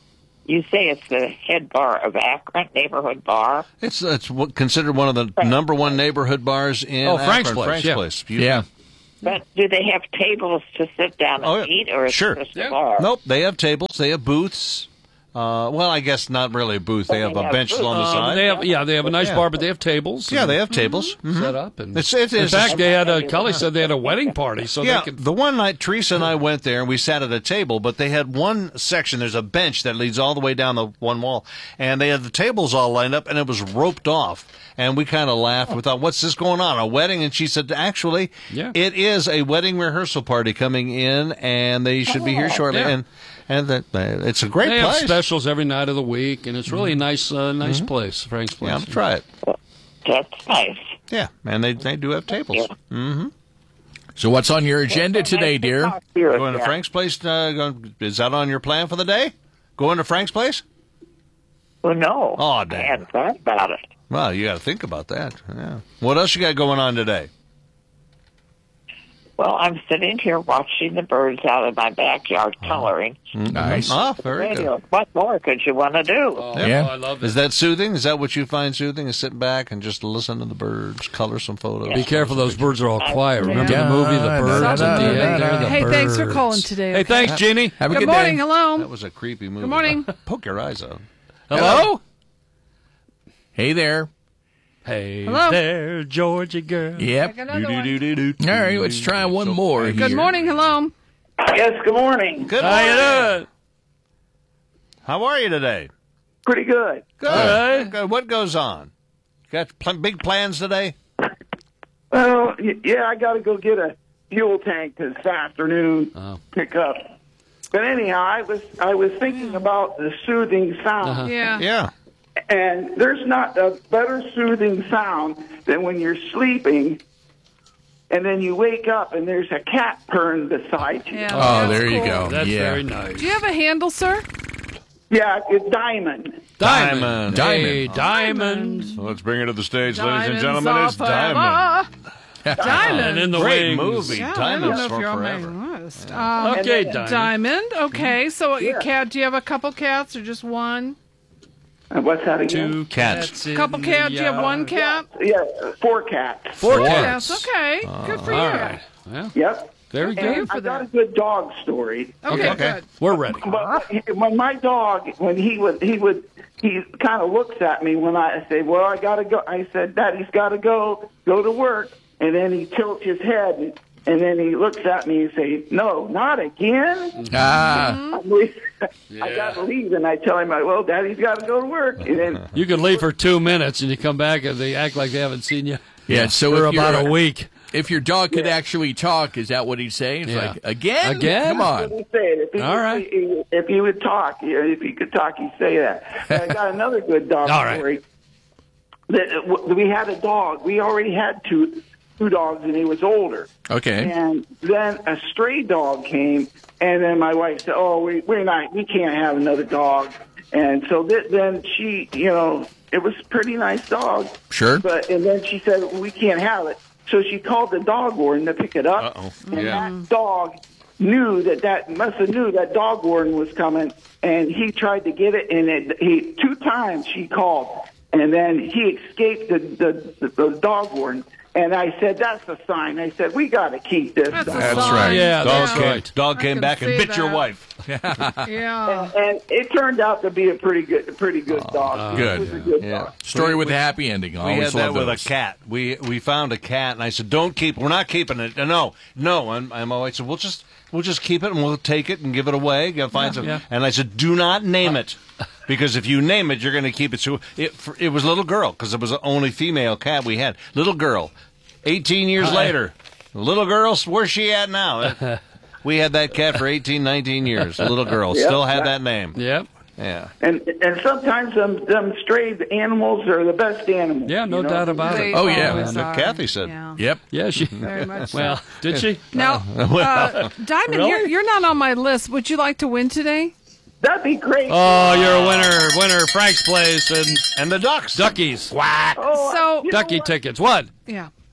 [SPEAKER 19] You say it's the head bar of Akron, neighborhood bar.
[SPEAKER 17] It's it's what- considered one of the number one neighborhood bars in
[SPEAKER 3] Oh, Frank's
[SPEAKER 17] Akron.
[SPEAKER 3] Place,
[SPEAKER 17] Frank's
[SPEAKER 3] yeah.
[SPEAKER 17] Place.
[SPEAKER 5] Yeah.
[SPEAKER 19] But do they have tables to sit down and
[SPEAKER 17] Oh, yeah.
[SPEAKER 19] eat, or is
[SPEAKER 17] Sure.
[SPEAKER 19] it just a bar?
[SPEAKER 17] Nope, they have tables. They have booths. Uh, well, I guess not really a booth. They
[SPEAKER 19] Well,
[SPEAKER 17] have
[SPEAKER 19] they
[SPEAKER 17] a
[SPEAKER 19] have
[SPEAKER 17] bench
[SPEAKER 19] booths.
[SPEAKER 17] along the
[SPEAKER 3] Um,
[SPEAKER 17] side.
[SPEAKER 3] they have, yeah, they have a nice
[SPEAKER 17] Yeah.
[SPEAKER 3] bar, but they have tables.
[SPEAKER 17] Yeah,
[SPEAKER 3] and
[SPEAKER 17] they have tables Mhm.
[SPEAKER 3] set up. And
[SPEAKER 17] It's- it's-
[SPEAKER 3] in
[SPEAKER 17] it's-
[SPEAKER 3] fact, they had a. Kelly said they had a wedding party, so
[SPEAKER 17] yeah,
[SPEAKER 3] they could.
[SPEAKER 17] the one night Teresa and I went there and we sat at a table, but they had one section. There's a bench that leads all the way down the one wall, and they had the tables all lined up, and it was roped off. And we kind of laughed. We thought, "What's this going on? A wedding?" And she said, "Actually,
[SPEAKER 3] Yeah.
[SPEAKER 17] it is a wedding rehearsal party coming in, and they should be here shortly."
[SPEAKER 3] Yeah.
[SPEAKER 17] And and that uh, it's a great
[SPEAKER 3] They have
[SPEAKER 17] place.
[SPEAKER 3] specials every night of the week, and it's really a nice, uh, nice place, Frank's Place.
[SPEAKER 17] Yeah, I'll try it.
[SPEAKER 19] That's nice.
[SPEAKER 17] Yeah, and they they do have tables. Mm-hmm.
[SPEAKER 5] So what's on your agenda today, dear?
[SPEAKER 17] Going to Frank's Place? Uh, going, is that on your plan for the day? Going to Frank's Place?
[SPEAKER 19] Well, no.
[SPEAKER 17] Oh,
[SPEAKER 19] I
[SPEAKER 17] damn.
[SPEAKER 19] hadn't thought about it.
[SPEAKER 17] Well, you got to think about that. Yeah. What else you got going on today?
[SPEAKER 19] Well, I'm sitting here watching the birds out of my backyard coloring.
[SPEAKER 5] Nice.
[SPEAKER 17] Oh, very good.
[SPEAKER 19] Radio. What more could you want to do?
[SPEAKER 3] Oh,
[SPEAKER 17] Yeah.
[SPEAKER 3] I love it.
[SPEAKER 17] Is that soothing? Is that what you find soothing? Is sitting back and just listen to the birds, color some photos?
[SPEAKER 3] Be careful, those birds are all quiet. Remember
[SPEAKER 5] Yeah.
[SPEAKER 3] the movie, The Birds at the end?
[SPEAKER 17] Yeah.
[SPEAKER 3] There, the
[SPEAKER 4] Hey, thanks for
[SPEAKER 3] birds.
[SPEAKER 4] calling today.
[SPEAKER 3] Hey,
[SPEAKER 4] okay?
[SPEAKER 3] thanks, Jeannie.
[SPEAKER 5] Have a
[SPEAKER 4] Good
[SPEAKER 5] good
[SPEAKER 4] morning.
[SPEAKER 5] day.
[SPEAKER 4] Hello.
[SPEAKER 17] That was a creepy movie.
[SPEAKER 4] Good morning.
[SPEAKER 17] Poke your eyes out.
[SPEAKER 3] Hello?
[SPEAKER 5] Hey there.
[SPEAKER 3] Hey
[SPEAKER 4] Hello?
[SPEAKER 3] there, Georgia girl.
[SPEAKER 5] Yep.
[SPEAKER 4] Take another one.
[SPEAKER 5] All right, let's try one more.
[SPEAKER 4] Good
[SPEAKER 5] here.
[SPEAKER 4] morning. Hello.
[SPEAKER 7] Yes, good morning.
[SPEAKER 17] Good
[SPEAKER 3] How
[SPEAKER 17] morning.
[SPEAKER 3] you doing?
[SPEAKER 17] How are you today?
[SPEAKER 7] Pretty good.
[SPEAKER 17] Good.
[SPEAKER 3] All right.
[SPEAKER 17] Good. What goes on? Got pl- big plans today?
[SPEAKER 7] Well, y- yeah, I got to go get a fuel tank this afternoon.
[SPEAKER 3] Oh.
[SPEAKER 7] Pick up. But anyhow, I was I was thinking about the soothing sound,
[SPEAKER 3] Uh-huh.
[SPEAKER 4] Yeah.
[SPEAKER 17] Yeah.
[SPEAKER 7] and there's not a better soothing sound than when you're sleeping, and then you wake up and there's a cat purring beside you.
[SPEAKER 4] Yeah.
[SPEAKER 5] Oh,
[SPEAKER 4] that's
[SPEAKER 5] there you
[SPEAKER 4] cool.
[SPEAKER 5] go.
[SPEAKER 3] That's
[SPEAKER 5] yeah.
[SPEAKER 3] very nice.
[SPEAKER 4] Do you have a handle, sir?
[SPEAKER 7] Yeah, it's Diamond.
[SPEAKER 17] Diamond.
[SPEAKER 3] Hey,
[SPEAKER 5] Diamond.
[SPEAKER 3] Diamond.
[SPEAKER 17] So let's bring her to the stage, ladies
[SPEAKER 4] Diamonds
[SPEAKER 17] and gentlemen.
[SPEAKER 4] are
[SPEAKER 17] It's Diamond.
[SPEAKER 4] forever. Diamond.
[SPEAKER 3] And in the
[SPEAKER 17] Great
[SPEAKER 3] wings.
[SPEAKER 17] movie.
[SPEAKER 4] Yeah,
[SPEAKER 17] Diamonds
[SPEAKER 4] I don't know
[SPEAKER 17] for
[SPEAKER 4] if you're on
[SPEAKER 17] forever.
[SPEAKER 4] my list. Um,
[SPEAKER 3] Okay,
[SPEAKER 7] And
[SPEAKER 3] Diamond.
[SPEAKER 4] Diamond. Okay, so
[SPEAKER 7] Yeah.
[SPEAKER 4] cat. Do you have a couple cats or just one?
[SPEAKER 7] Uh, what's that again?
[SPEAKER 3] Two
[SPEAKER 17] Cats.
[SPEAKER 3] cats. in
[SPEAKER 4] Couple
[SPEAKER 3] the
[SPEAKER 4] cats. Do you have
[SPEAKER 3] yard.
[SPEAKER 4] one cat?
[SPEAKER 7] Yeah, four cats.
[SPEAKER 3] Four
[SPEAKER 17] Four.
[SPEAKER 3] cats.
[SPEAKER 4] Yes. Okay. Good for you.
[SPEAKER 3] All right. Well,
[SPEAKER 7] Yep.
[SPEAKER 3] very
[SPEAKER 4] Good.
[SPEAKER 3] good.
[SPEAKER 4] for
[SPEAKER 7] I got
[SPEAKER 4] that.
[SPEAKER 7] a good dog story.
[SPEAKER 4] Okay.
[SPEAKER 17] Okay.
[SPEAKER 4] Good.
[SPEAKER 3] We're ready.
[SPEAKER 7] But when my dog, when he would, he would, he kind of looks at me when I say, "Well, I gotta go." I said, "Daddy's gotta go, go to work," and then he tilts his head, and, and then he looks at me and say, "No, not again."
[SPEAKER 5] Ah.
[SPEAKER 7] I'm leaving. I gotta leave, and I tell him, "Well, Daddy's gotta go to work," and then
[SPEAKER 3] You can leave for two minutes and you come back and they act like they haven't seen you.
[SPEAKER 5] Yeah, so
[SPEAKER 3] for
[SPEAKER 5] if
[SPEAKER 3] about
[SPEAKER 5] you're-
[SPEAKER 3] a week.
[SPEAKER 5] If your dog could actually talk, is that what he'd say? It's
[SPEAKER 3] Yeah.
[SPEAKER 5] like, again?
[SPEAKER 3] Again?
[SPEAKER 5] Come on.
[SPEAKER 7] he said, if he,
[SPEAKER 3] All right.
[SPEAKER 7] if, if he would talk, you know, if he could talk, he'd say that. But I got another good dog
[SPEAKER 3] All right.
[SPEAKER 7] story. That uh, w- we had a dog. We already had two two dogs, and he was older.
[SPEAKER 5] Okay.
[SPEAKER 7] And then a stray dog came, and then my wife said, "Oh, we, we're not. We can't have another dog." And so th- then she, you know, it was a pretty nice dog.
[SPEAKER 5] Sure.
[SPEAKER 7] But and then she said, "We can't have it." So she called the dog warden to pick it up.
[SPEAKER 17] Uh-oh.
[SPEAKER 7] And
[SPEAKER 17] Yeah.
[SPEAKER 7] that dog knew that that must have knew that dog warden was coming, and he tried to get it. And it, he two times she called, and then he escaped the the, the, the dog warden. And I said, "That's a sign." I said, "We got to keep this."
[SPEAKER 4] That's a
[SPEAKER 7] dog."
[SPEAKER 5] That's
[SPEAKER 4] sign.
[SPEAKER 5] right.
[SPEAKER 3] Yeah,
[SPEAKER 17] Dog
[SPEAKER 3] that's
[SPEAKER 17] came,
[SPEAKER 3] right.
[SPEAKER 17] dog
[SPEAKER 4] I
[SPEAKER 17] came
[SPEAKER 4] can
[SPEAKER 17] back and
[SPEAKER 4] see
[SPEAKER 17] bit your
[SPEAKER 4] that.
[SPEAKER 17] wife.
[SPEAKER 4] Yeah.
[SPEAKER 7] And it turned out to be a pretty good, a pretty good dog.
[SPEAKER 5] good.
[SPEAKER 7] It was a good
[SPEAKER 17] Yeah.
[SPEAKER 7] dog.
[SPEAKER 5] Story with a happy ending. I
[SPEAKER 17] We had
[SPEAKER 5] always
[SPEAKER 17] that
[SPEAKER 5] love
[SPEAKER 17] with
[SPEAKER 5] those.
[SPEAKER 17] a cat. We we found a cat, and I said, "Don't keep. We're not keeping it. No, no." And, and my wife said, "We'll just we'll just keep it, and we'll take it and give it away. Go find some."
[SPEAKER 3] yeah.
[SPEAKER 17] And I said, "Do not name it, because if you name it, you're going to keep it." So it it was little girl, because it was the only female cat we had. Little girl. Eighteen years later, little girl. Where's she at now? We had that cat for eighteen, nineteen years. Little girl
[SPEAKER 7] Yep.
[SPEAKER 17] still had that name.
[SPEAKER 3] Yep.
[SPEAKER 17] Yeah.
[SPEAKER 7] And and sometimes them them strayed animals are the best animals.
[SPEAKER 3] Yeah, no
[SPEAKER 7] you know?
[SPEAKER 3] doubt about
[SPEAKER 4] They
[SPEAKER 3] it.
[SPEAKER 5] Oh, yeah.
[SPEAKER 4] always
[SPEAKER 17] And
[SPEAKER 4] are.
[SPEAKER 17] Kathy said.
[SPEAKER 4] Yeah.
[SPEAKER 5] Yep.
[SPEAKER 3] Yeah, she.
[SPEAKER 4] Very much so.
[SPEAKER 3] Well, did she?
[SPEAKER 4] Now, uh, Diamond,
[SPEAKER 3] Really?
[SPEAKER 4] you're, you're not on my list. Would you like to win today?
[SPEAKER 7] That'd be great.
[SPEAKER 3] Oh, you're a winner. Winner, Frank's Place and
[SPEAKER 17] And the ducks.
[SPEAKER 3] Duckies.
[SPEAKER 17] Quack.
[SPEAKER 7] Oh,
[SPEAKER 4] So,
[SPEAKER 7] you know
[SPEAKER 3] Ducky
[SPEAKER 7] what?
[SPEAKER 3] tickets. What?
[SPEAKER 4] yeah.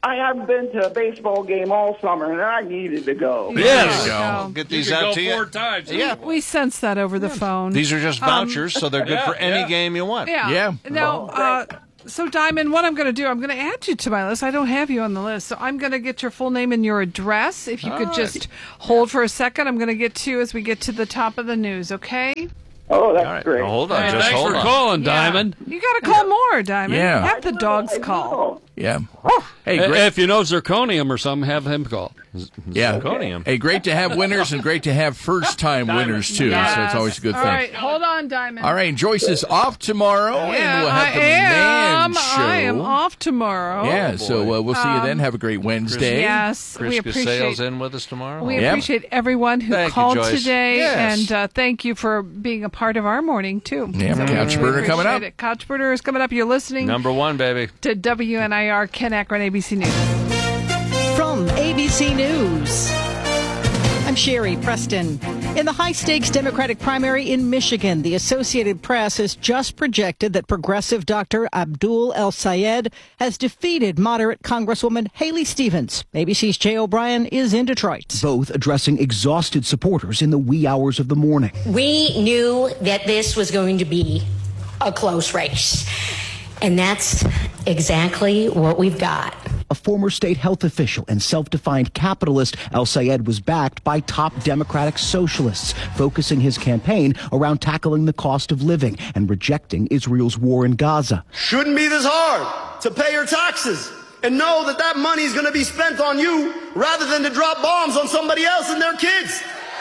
[SPEAKER 7] I haven't been to a baseball game all summer, and I needed to go.
[SPEAKER 2] Yes.
[SPEAKER 4] Go.
[SPEAKER 2] Get these you out to you.
[SPEAKER 3] Times.
[SPEAKER 2] Yeah.
[SPEAKER 4] We sense that over the phone.
[SPEAKER 2] These are just vouchers, um, so they're good
[SPEAKER 3] yeah,
[SPEAKER 2] for any
[SPEAKER 3] yeah.
[SPEAKER 2] game you want.
[SPEAKER 4] Yeah.
[SPEAKER 5] Yeah.
[SPEAKER 4] Now, uh, so Diamond, what I'm going to do, I'm going to add you to my list. I don't have you on the list, so I'm going to get your full name and your address. If you
[SPEAKER 2] All
[SPEAKER 4] could
[SPEAKER 2] right.
[SPEAKER 4] just hold for a second, I'm going to get to you as we get to the top of the news. Okay?
[SPEAKER 7] Oh, that's
[SPEAKER 2] All right.
[SPEAKER 7] great.
[SPEAKER 2] Now, hold on.
[SPEAKER 3] Hey,
[SPEAKER 2] just
[SPEAKER 3] thanks
[SPEAKER 2] hold
[SPEAKER 3] for
[SPEAKER 2] on.
[SPEAKER 3] calling,
[SPEAKER 4] Yeah.
[SPEAKER 3] Diamond.
[SPEAKER 4] You got to call more, Diamond.
[SPEAKER 5] Yeah.
[SPEAKER 4] Have the dogs call.
[SPEAKER 5] Yeah. Hey,
[SPEAKER 3] Hey,
[SPEAKER 5] great.
[SPEAKER 3] if you know zirconium or something, have him call.
[SPEAKER 5] Yeah.
[SPEAKER 2] Zirconium.
[SPEAKER 5] Hey, great to have winners and great to have first-time winners, too.
[SPEAKER 4] Yes.
[SPEAKER 5] So it's always a good
[SPEAKER 4] All
[SPEAKER 5] thing.
[SPEAKER 4] right, hold on, Diamond.
[SPEAKER 5] All right, Joyce is off tomorrow,
[SPEAKER 4] Yeah,
[SPEAKER 5] and we'll have
[SPEAKER 4] I
[SPEAKER 5] the
[SPEAKER 4] am.
[SPEAKER 5] Man Show.
[SPEAKER 4] I am off tomorrow.
[SPEAKER 5] Yeah, so uh, we'll see you
[SPEAKER 4] Um,
[SPEAKER 5] then. Have a great Wednesday.
[SPEAKER 4] Yes, we
[SPEAKER 2] Chris
[SPEAKER 4] appreciate
[SPEAKER 2] Cassell's in with us tomorrow.
[SPEAKER 4] We
[SPEAKER 5] Yeah.
[SPEAKER 4] appreciate everyone who
[SPEAKER 2] Thank you,
[SPEAKER 4] called
[SPEAKER 2] Joyce.
[SPEAKER 4] today,
[SPEAKER 2] Yes.
[SPEAKER 4] and uh, thank you for being a part of our morning too.
[SPEAKER 5] Yeah,
[SPEAKER 4] So we
[SPEAKER 5] Couch
[SPEAKER 4] really
[SPEAKER 5] Burner coming
[SPEAKER 4] appreciate
[SPEAKER 5] up.
[SPEAKER 4] It. Couch Burner is coming up. You're listening
[SPEAKER 2] Number one, baby.
[SPEAKER 4] to W N I R, Ken Akron, A B C News.
[SPEAKER 20] From A B C News, I'm Sherry Preston. In the high-stakes Democratic primary in Michigan, the Associated Press has just projected that progressive Doctor Abdul El-Sayed has defeated moderate Congresswoman Haley Stevens. A B C's Jay O'Brien is in Detroit.
[SPEAKER 21] Both addressing exhausted supporters in the wee hours of the morning.
[SPEAKER 22] We knew that this was going to be a close race, and that's exactly what we've got.
[SPEAKER 21] A former state health official and self-defined capitalist, El-Sayed was backed by top Democratic socialists, focusing his campaign around tackling the cost of living and rejecting Israel's war in Gaza.
[SPEAKER 23] Shouldn't be this hard to pay your taxes and know that that money is going to be spent on you rather than to drop bombs on somebody else and their kids.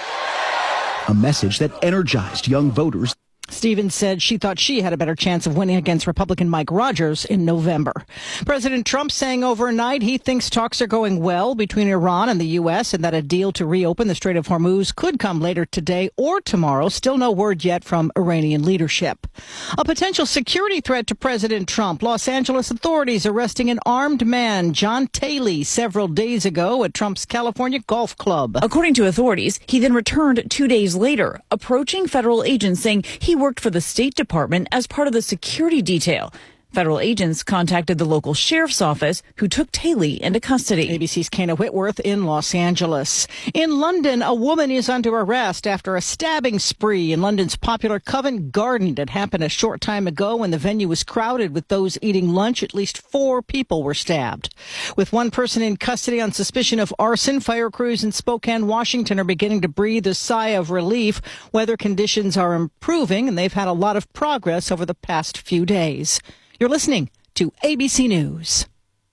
[SPEAKER 21] A message that energized young voters.
[SPEAKER 20] Stevens said she thought she had a better chance of winning against Republican Mike Rogers in November. President Trump saying overnight he thinks talks are going well between Iran and the U S and that a deal to reopen the Strait of Hormuz could come later today or tomorrow. Still no word yet from Iranian leadership. A potential security threat to President Trump. Los Angeles authorities arresting an armed man, John Taylor, several days ago at Trump's California Golf Club.
[SPEAKER 24] According to authorities, he then returned two days later, approaching federal agents saying he worked for the State Department as part of the security detail. Federal agents contacted the local sheriff's office, who took Taylor into custody.
[SPEAKER 20] A B C's Kana Whitworth in Los Angeles. In London, a woman is under arrest after a stabbing spree in London's popular Covent Garden. It happened a short time ago when the venue was crowded with those eating lunch. At least four people were stabbed. With one person in custody on suspicion of arson, fire crews in Spokane, Washington are beginning to breathe a sigh of relief. Weather conditions are improving, and they've had a lot of progress over the past few days. You're listening to A B C News.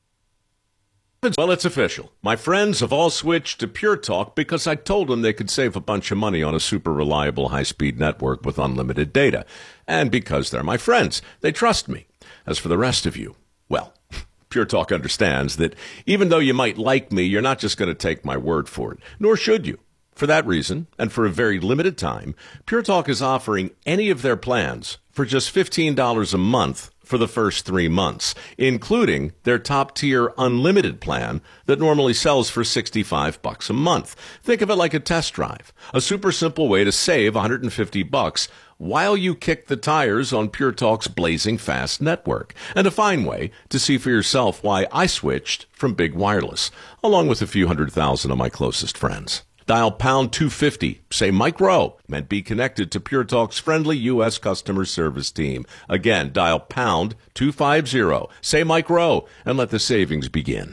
[SPEAKER 25] Well, it's official. My friends have all switched to Pure Talk because I told them they could save a bunch of money on a super reliable high-speed network with unlimited data. And because they're my friends, they trust me. As for the rest of you, well, Pure Talk understands that even though you might like me, you're not just going to take my word for it, nor should you. For that reason, and for a very limited time, Pure Talk is offering any of their plans for just fifteen dollars a month for the first three months, including their top-tier unlimited plan that normally sells for sixty-five bucks a month. Think of it like a test drive, a super simple way to save one hundred fifty bucks while you kick the tires on Pure Talk's blazing fast network, and a fine way to see for yourself why I switched from Big Wireless, along with a few hundred thousand of my closest friends. Dial pound two fifty, say Mike Rowe, and be connected to Pure Talk's friendly U S customer service team. Again, dial pound two fifty, say Mike Rowe, and let the savings begin.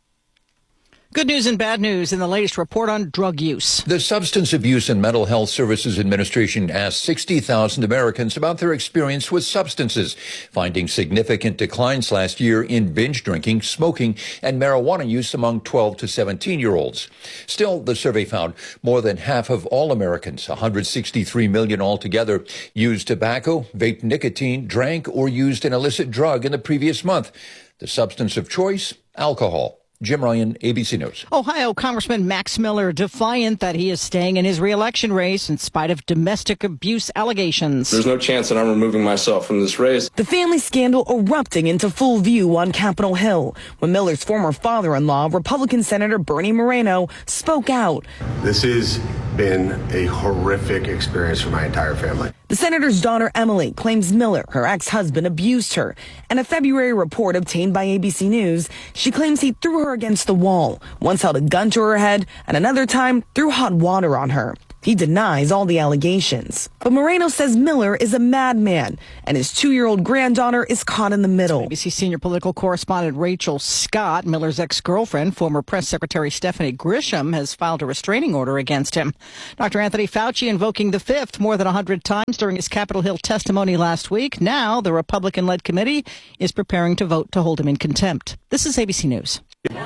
[SPEAKER 20] Good news and bad news in the latest report on drug use.
[SPEAKER 26] The Substance Abuse and Mental Health Services Administration asked sixty thousand Americans about their experience with substances, finding significant declines last year in binge drinking, smoking, and marijuana use among twelve to seventeen-year-olds. Still, the survey found more than half of all Americans, one hundred sixty-three million altogether, used tobacco, vaped nicotine, drank, or used an illicit drug in the previous month. The substance of choice, alcohol. Jim Ryan, A B C News.
[SPEAKER 20] Ohio Congressman Max Miller defiant that he is staying in his reelection race in spite of domestic abuse allegations.
[SPEAKER 27] There's no chance that I'm removing myself from this race.
[SPEAKER 28] The family scandal erupting into full view on Capitol Hill when Miller's former father-in-law, Republican Senator Bernie Moreno, spoke out.
[SPEAKER 29] This is
[SPEAKER 1] been a horrific experience for my entire family.
[SPEAKER 28] The senator's daughter, Emily, claims Miller, her ex-husband, abused her. In a February report obtained by A B C News, she claims he threw her against the wall, once held a gun to her head, and another time threw hot water on her. He denies all the allegations. But Moreno says Miller is a madman, and his two-year-old granddaughter is caught in the middle.
[SPEAKER 20] A B C senior political correspondent Rachel Scott, Miller's ex-girlfriend, former press secretary Stephanie Grisham, has filed a restraining order against him. Doctor Anthony Fauci invoking the fifth more than one hundred times during his Capitol Hill testimony last week. Now, the Republican-led committee is preparing to vote to hold him in contempt. This is A B C News.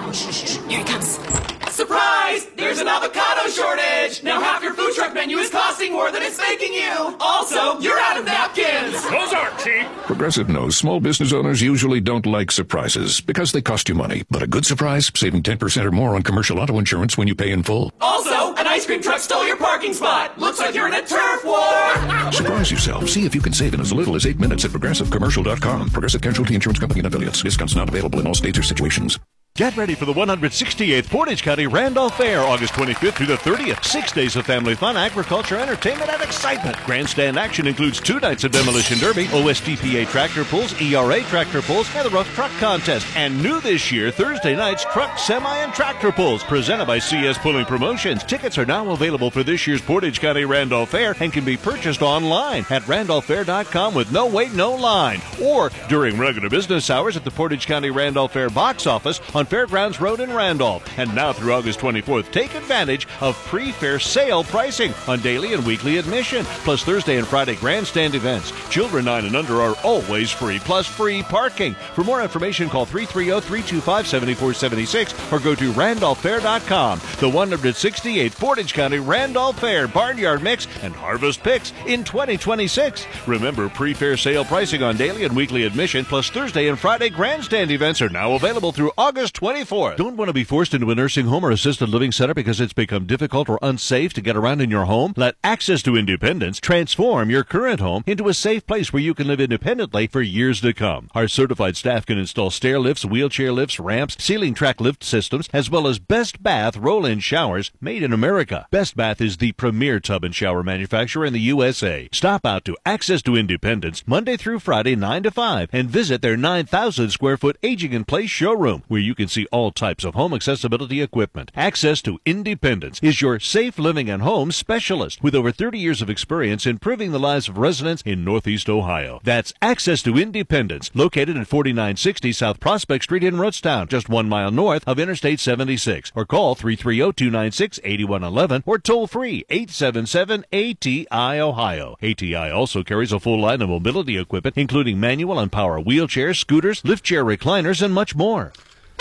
[SPEAKER 6] Here it comes. Surprise! There's an avocado shortage! Now half your food truck menu is costing more than it's making you! Also, you're out of napkins!
[SPEAKER 8] Those aren't cheap! Progressive knows small business owners usually don't like surprises because they cost you money. But a good surprise, saving ten percent or more on commercial auto insurance when you pay in full.
[SPEAKER 6] Also, an ice cream truck stole your parking spot! Looks like you're in a turf war!
[SPEAKER 8] Surprise yourself. See if you can save in as little as eight minutes at progressive commercial dot com. Progressive Casualty Insurance Company and affiliates. Discounts not available in all states or situations.
[SPEAKER 9] Get ready for the one hundred sixty-eighth Portage County Randolph Fair, August twenty-fifth through the thirtieth. Six days of family fun, agriculture, entertainment, and excitement. Grandstand action includes two nights of demolition derby, O S D P A tractor pulls, E R A tractor pulls, and the rough truck contest. And new this year, Thursday nights, truck, semi, and tractor pulls, presented by C S Pulling Promotions. Tickets are now available for this year's Portage County Randolph Fair and can be purchased online at randolph fair dot com with no wait, no line. Or during regular business hours at the Portage County Randolph Fair box office on Fairgrounds Road in Randolph. And now through August twenty-fourth, take advantage of pre-fair sale pricing on daily and weekly admission, plus Thursday and Friday grandstand events. Children nine and under are always free, plus free parking. For more information, call three three zero, three two five, seven four seven six or go to randolph fair dot com. The one hundred sixty-eighth Portage County Randolph Fair Barnyard Mix and Harvest Picks in twenty twenty-six. Remember, pre-fair sale pricing on daily and weekly admission, plus Thursday and Friday grandstand events are now available through August twenty-fourth. Don't want to be forced into a nursing home or assisted living center because it's become difficult or unsafe to get around in your home? Let Access to Independence transform your current home into a safe place where you can live independently for years to come. Our certified staff can install stair lifts, wheelchair lifts, ramps, ceiling track lift systems, as well as Best Bath roll-in showers made in America. Best Bath is the premier tub and shower manufacturer in the U S A. Stop out to Access to Independence Monday through Friday, nine to five, and visit their nine thousand square foot aging in place showroom, where you can see all types of home accessibility equipment. Access to Independence is your safe living and home specialist with over thirty years of experience improving the lives of residents in Northeast Ohio. That's Access to Independence, located at forty-nine sixty South Prospect Street in Rootstown, just one mile north of Interstate seventy-six. Or call three three zero, two nine six, eight one one one or toll free eight seven seven A T I Ohio. A T I also carries a full line of mobility equipment, including manual and power wheelchairs, scooters, lift chair recliners, and much more.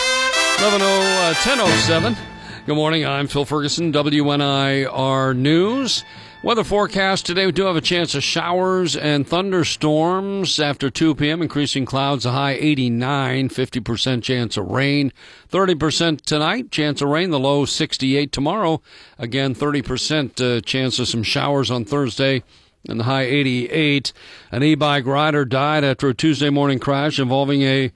[SPEAKER 3] eleven oh, ten oh seven. Good morning. I'm Phil Ferguson, W N I R News. Weather forecast today, we do have a chance of showers and thunderstorms after two p.m. Increasing clouds, a high eighty-nine, fifty percent chance of rain. thirty percent tonight, chance of rain, the low sixty-eight tomorrow. Again, thirty percent uh, chance of some showers on Thursday. And the high eighty-eight. An e-bike rider died after a Tuesday morning crash involving a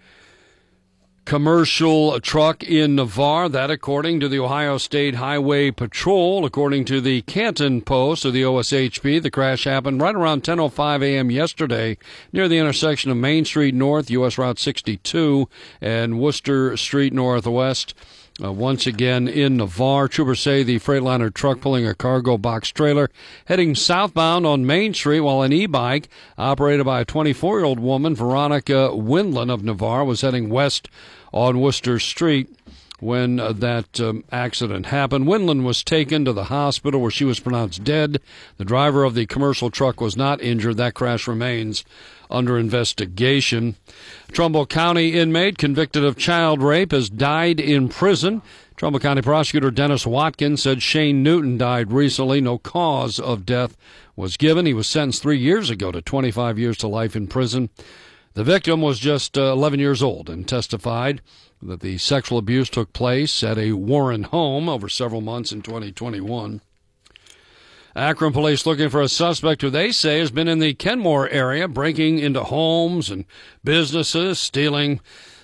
[SPEAKER 3] commercial truck in Navarre. That according to the Ohio State Highway Patrol. According to the Canton Post of the O S H P, the crash happened right around ten oh five a.m. yesterday near the intersection of Main Street North, U S Route sixty-two, and Worcester Street Northwest. Uh, once again in Navarre, troopers say the Freightliner truck pulling a cargo box trailer heading southbound on Main Street, while an e-bike operated by a twenty-four-year-old woman, Veronica Windland of Navarre, was heading west on Worcester Street when uh, that um, accident happened. Windland was taken to the hospital where she was pronounced dead. The driver of the commercial truck was not injured. That crash remains under investigation. Trumbull County inmate convicted of child rape has died in prison. Trumbull County Prosecutor Dennis Watkins said Shane Newton died recently. No cause of death was given. He was sentenced three years ago to twenty-five years to life in prison. The victim was just uh, eleven years old and testified that the sexual abuse took place at a Warren home over several months in twenty twenty-one. Akron police looking for a suspect who they say has been in the Kenmore area, breaking into homes and businesses, stealing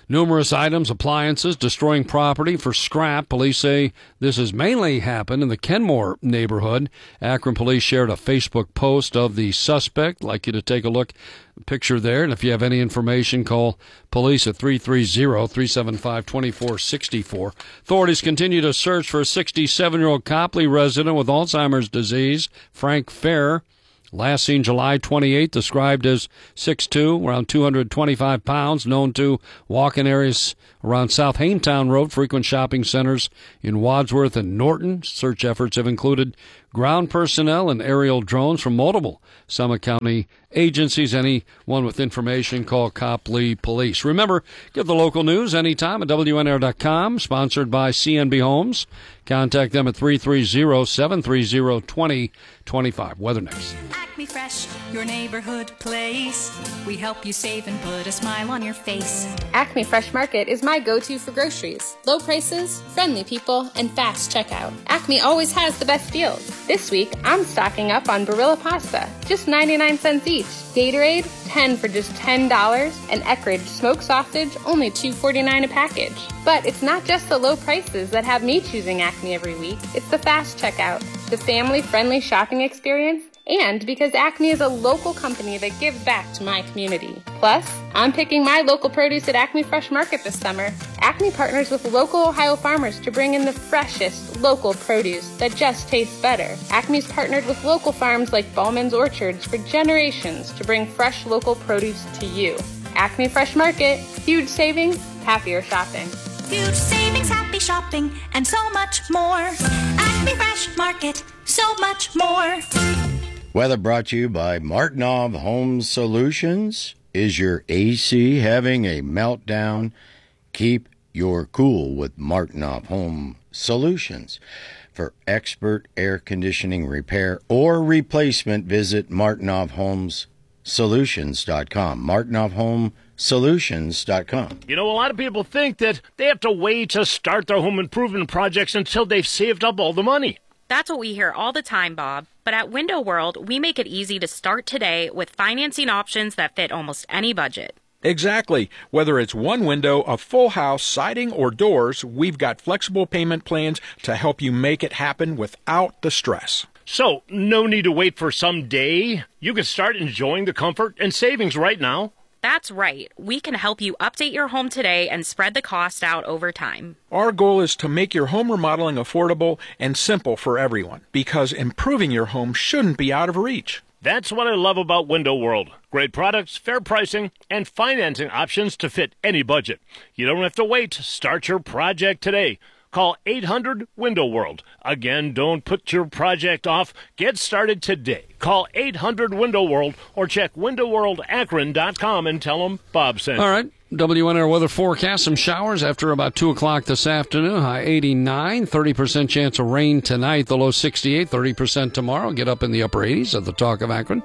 [SPEAKER 3] Numerous items, appliances, destroying property for scrap. Police say this has mainly happened in the Kenmore neighborhood. Akron police shared a Facebook post of the suspect. I'd like you to take a look, picture there. And if you have any information, call police at three three zero, three seven five, two four six four. Authorities continue to search for a sixty-seven-year-old Copley resident with Alzheimer's disease, Frank Fair. Last seen July twenty-eighth, described as six foot two, around two hundred twenty-five pounds, known to walk in areas around South Haintown Road, frequent shopping centers in Wadsworth and Norton. Search efforts have included ground personnel and aerial drones from multiple Summit County agencies. Anyone with information, call Copley Police. Remember, get the local news anytime at W N R dot com, sponsored by C N B Homes. Contact them at three three zero, seven three zero, two zero two five. Weather next.
[SPEAKER 10] Acme Fresh, your neighborhood place. We help you save and put a smile on your face.
[SPEAKER 11] Acme Fresh Market is my go-to for groceries. Low prices, friendly people, and fast checkout. Acme always has the best deals. This week, I'm stocking up on Barilla pasta, just ninety-nine cents each. Gatorade, ten for just ten dollars. And Eckrich smoked sausage, only two forty-nine a package. But it's not just the low prices that have me choosing Acme every week. It's the fast checkout, the family-friendly shopping experience, and because Acme is a local company that gives back to my community. Plus, I'm picking my local produce at Acme Fresh Market this summer. Acme partners with local Ohio farmers to bring in the freshest local produce that just tastes better. Acme's partnered with local farms like Ballman's Orchards for generations to bring fresh local produce to you. Acme Fresh Market, huge savings, happier shopping.
[SPEAKER 10] Huge savings, happy shopping, and so much more. Acme Fresh Market, so much more.
[SPEAKER 12] Weather brought to you by Martinov Home Solutions. Is your A C having a meltdown? Keep your cool with Martinov Home Solutions. For expert air conditioning repair or replacement, visit martinov homes solutions dot com. martinov home solutions dot com.
[SPEAKER 13] You know, a lot of people think that they have to wait to start their home improvement projects until they've saved up all the money.
[SPEAKER 14] That's what we hear all the time, Bob. But at Window World, we make it easy to start today with financing options that fit almost any budget.
[SPEAKER 15] Exactly. Whether it's one window, a full house, siding, or doors, we've got flexible payment plans to help you make it happen without the stress.
[SPEAKER 13] So, no need to wait for some day. You can start enjoying the comfort and savings right now.
[SPEAKER 14] That's right. We can help you update your home today and spread the cost out over time.
[SPEAKER 15] Our goal is to make your home remodeling affordable and simple for everyone, because improving your home shouldn't be out of reach.
[SPEAKER 13] That's what I love about Window World. Great products, fair pricing, and financing options to fit any budget. You don't have to wait. Start your project today. Call eight hundred window world. Again, don't put your project off. Get started today. Call eight hundred window world or check window world akron dot com and tell them Bob sent you.
[SPEAKER 3] All right. W N R weather forecast, some showers after about two o'clock this afternoon. High eighty-nine, thirty percent chance of rain tonight. The low sixty-eight, thirty percent tomorrow. Get up in the upper eighties at the Talk of Akron.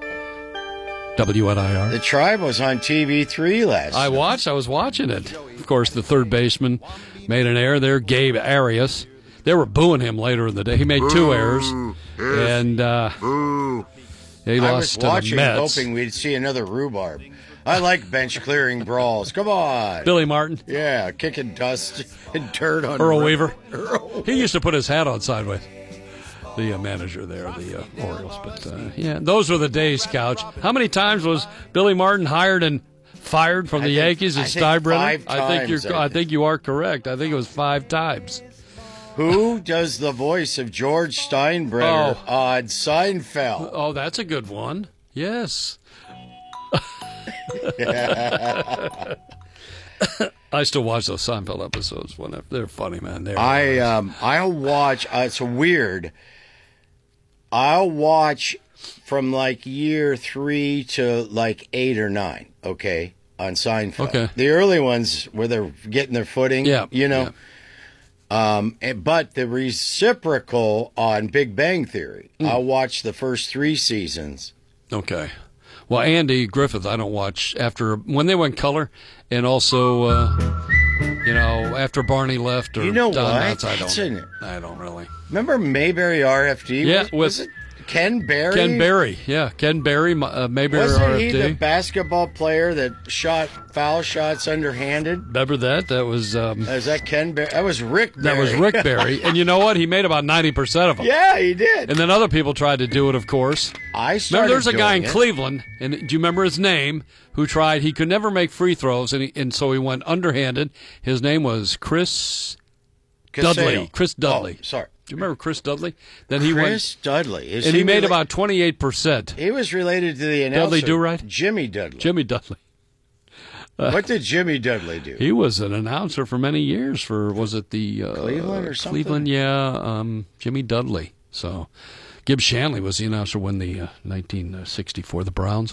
[SPEAKER 3] W N I R.
[SPEAKER 12] The Tribe was on T V three last
[SPEAKER 3] I
[SPEAKER 12] night.
[SPEAKER 3] watched. I was watching it. Of course, the third baseman made an error there, Gabe Arias. They were booing him later in the day. He made two errors. And uh, he
[SPEAKER 12] I
[SPEAKER 3] lost
[SPEAKER 12] was
[SPEAKER 3] to the
[SPEAKER 12] watching,
[SPEAKER 3] Mets.
[SPEAKER 12] hoping we'd see another rhubarb. I like bench clearing brawls. Come on.
[SPEAKER 3] Billy Martin.
[SPEAKER 12] Yeah, kicking dust and dirt on
[SPEAKER 3] Earl
[SPEAKER 12] the-
[SPEAKER 3] Weaver.
[SPEAKER 12] Earl.
[SPEAKER 3] He used to put his hat on sideways. The uh, manager there, the uh, Orioles. But, uh, yeah, those were the days, Couch. How many times was Billy Martin hired and fired from
[SPEAKER 12] I
[SPEAKER 3] the
[SPEAKER 12] think-
[SPEAKER 3] Yankees and
[SPEAKER 12] I think
[SPEAKER 3] Steinbrenner?
[SPEAKER 12] five
[SPEAKER 3] I think
[SPEAKER 12] times,
[SPEAKER 3] you're.
[SPEAKER 12] I
[SPEAKER 3] I think you are correct. I think it was five times.
[SPEAKER 12] Who does the voice of George Steinbrenner
[SPEAKER 3] Oh.
[SPEAKER 12] on Seinfeld?
[SPEAKER 3] Oh, that's a good one. Yes. I still watch those Seinfeld episodes whenever they're funny, man. They're
[SPEAKER 12] I um I'll watch. Uh, it's weird. I'll watch from like year three to like eight or nine. Okay, on Seinfeld.
[SPEAKER 3] Okay.
[SPEAKER 12] The early ones where they're getting their footing.
[SPEAKER 3] Yeah,
[SPEAKER 12] you know. Um, and, but the reciprocal on Big Bang Theory.
[SPEAKER 3] Mm.
[SPEAKER 12] I'll watch the first three seasons.
[SPEAKER 3] Okay. Well, Andy Griffith, I don't watch after when they went color, and also, uh, you know, after Barney left or
[SPEAKER 12] You know
[SPEAKER 3] Don
[SPEAKER 12] what?
[SPEAKER 3] Knotts, I
[SPEAKER 12] That's
[SPEAKER 3] don't.
[SPEAKER 12] in-
[SPEAKER 3] I don't really.
[SPEAKER 12] Remember Mayberry R F D?
[SPEAKER 3] Yeah,
[SPEAKER 12] Was-
[SPEAKER 3] with
[SPEAKER 12] was it- Ken Berry?
[SPEAKER 3] Ken Berry, yeah. Ken Berry, uh, maybe
[SPEAKER 12] Wasn't he the basketball player that shot foul shots underhanded?
[SPEAKER 3] Remember that? That was... Um,
[SPEAKER 12] Is that Ken Berry? That was Rick Berry.
[SPEAKER 3] That was Rick Berry. And you know what? He made about ninety percent of them.
[SPEAKER 12] Yeah, he did.
[SPEAKER 3] And then other people tried to do it, of course.
[SPEAKER 12] I started
[SPEAKER 3] Remember, there's a guy in
[SPEAKER 12] doing it.
[SPEAKER 3] Cleveland, and do you remember his name, who tried... He could never make free throws, and, he, and so he went underhanded. His name was Chris...
[SPEAKER 12] Casale.
[SPEAKER 3] Dudley. Chris Dudley.
[SPEAKER 12] Oh, sorry.
[SPEAKER 3] Do you remember Chris Dudley? Then he
[SPEAKER 12] Chris
[SPEAKER 3] went,
[SPEAKER 12] Dudley. Is
[SPEAKER 3] and
[SPEAKER 12] he
[SPEAKER 3] he made
[SPEAKER 12] rela-
[SPEAKER 3] about twenty-eight percent.
[SPEAKER 12] He was related to the announcer.
[SPEAKER 3] Dudley Do-Right?
[SPEAKER 12] Jimmy Dudley.
[SPEAKER 3] Jimmy Dudley. Uh,
[SPEAKER 12] what did Jimmy Dudley do?
[SPEAKER 3] He was an announcer for many years for, was it the... Uh,
[SPEAKER 12] Cleveland or something?
[SPEAKER 3] Cleveland, yeah. Um, Jimmy Dudley. So, Gibb Shanley was the announcer when the uh, nineteen sixty-four, the Browns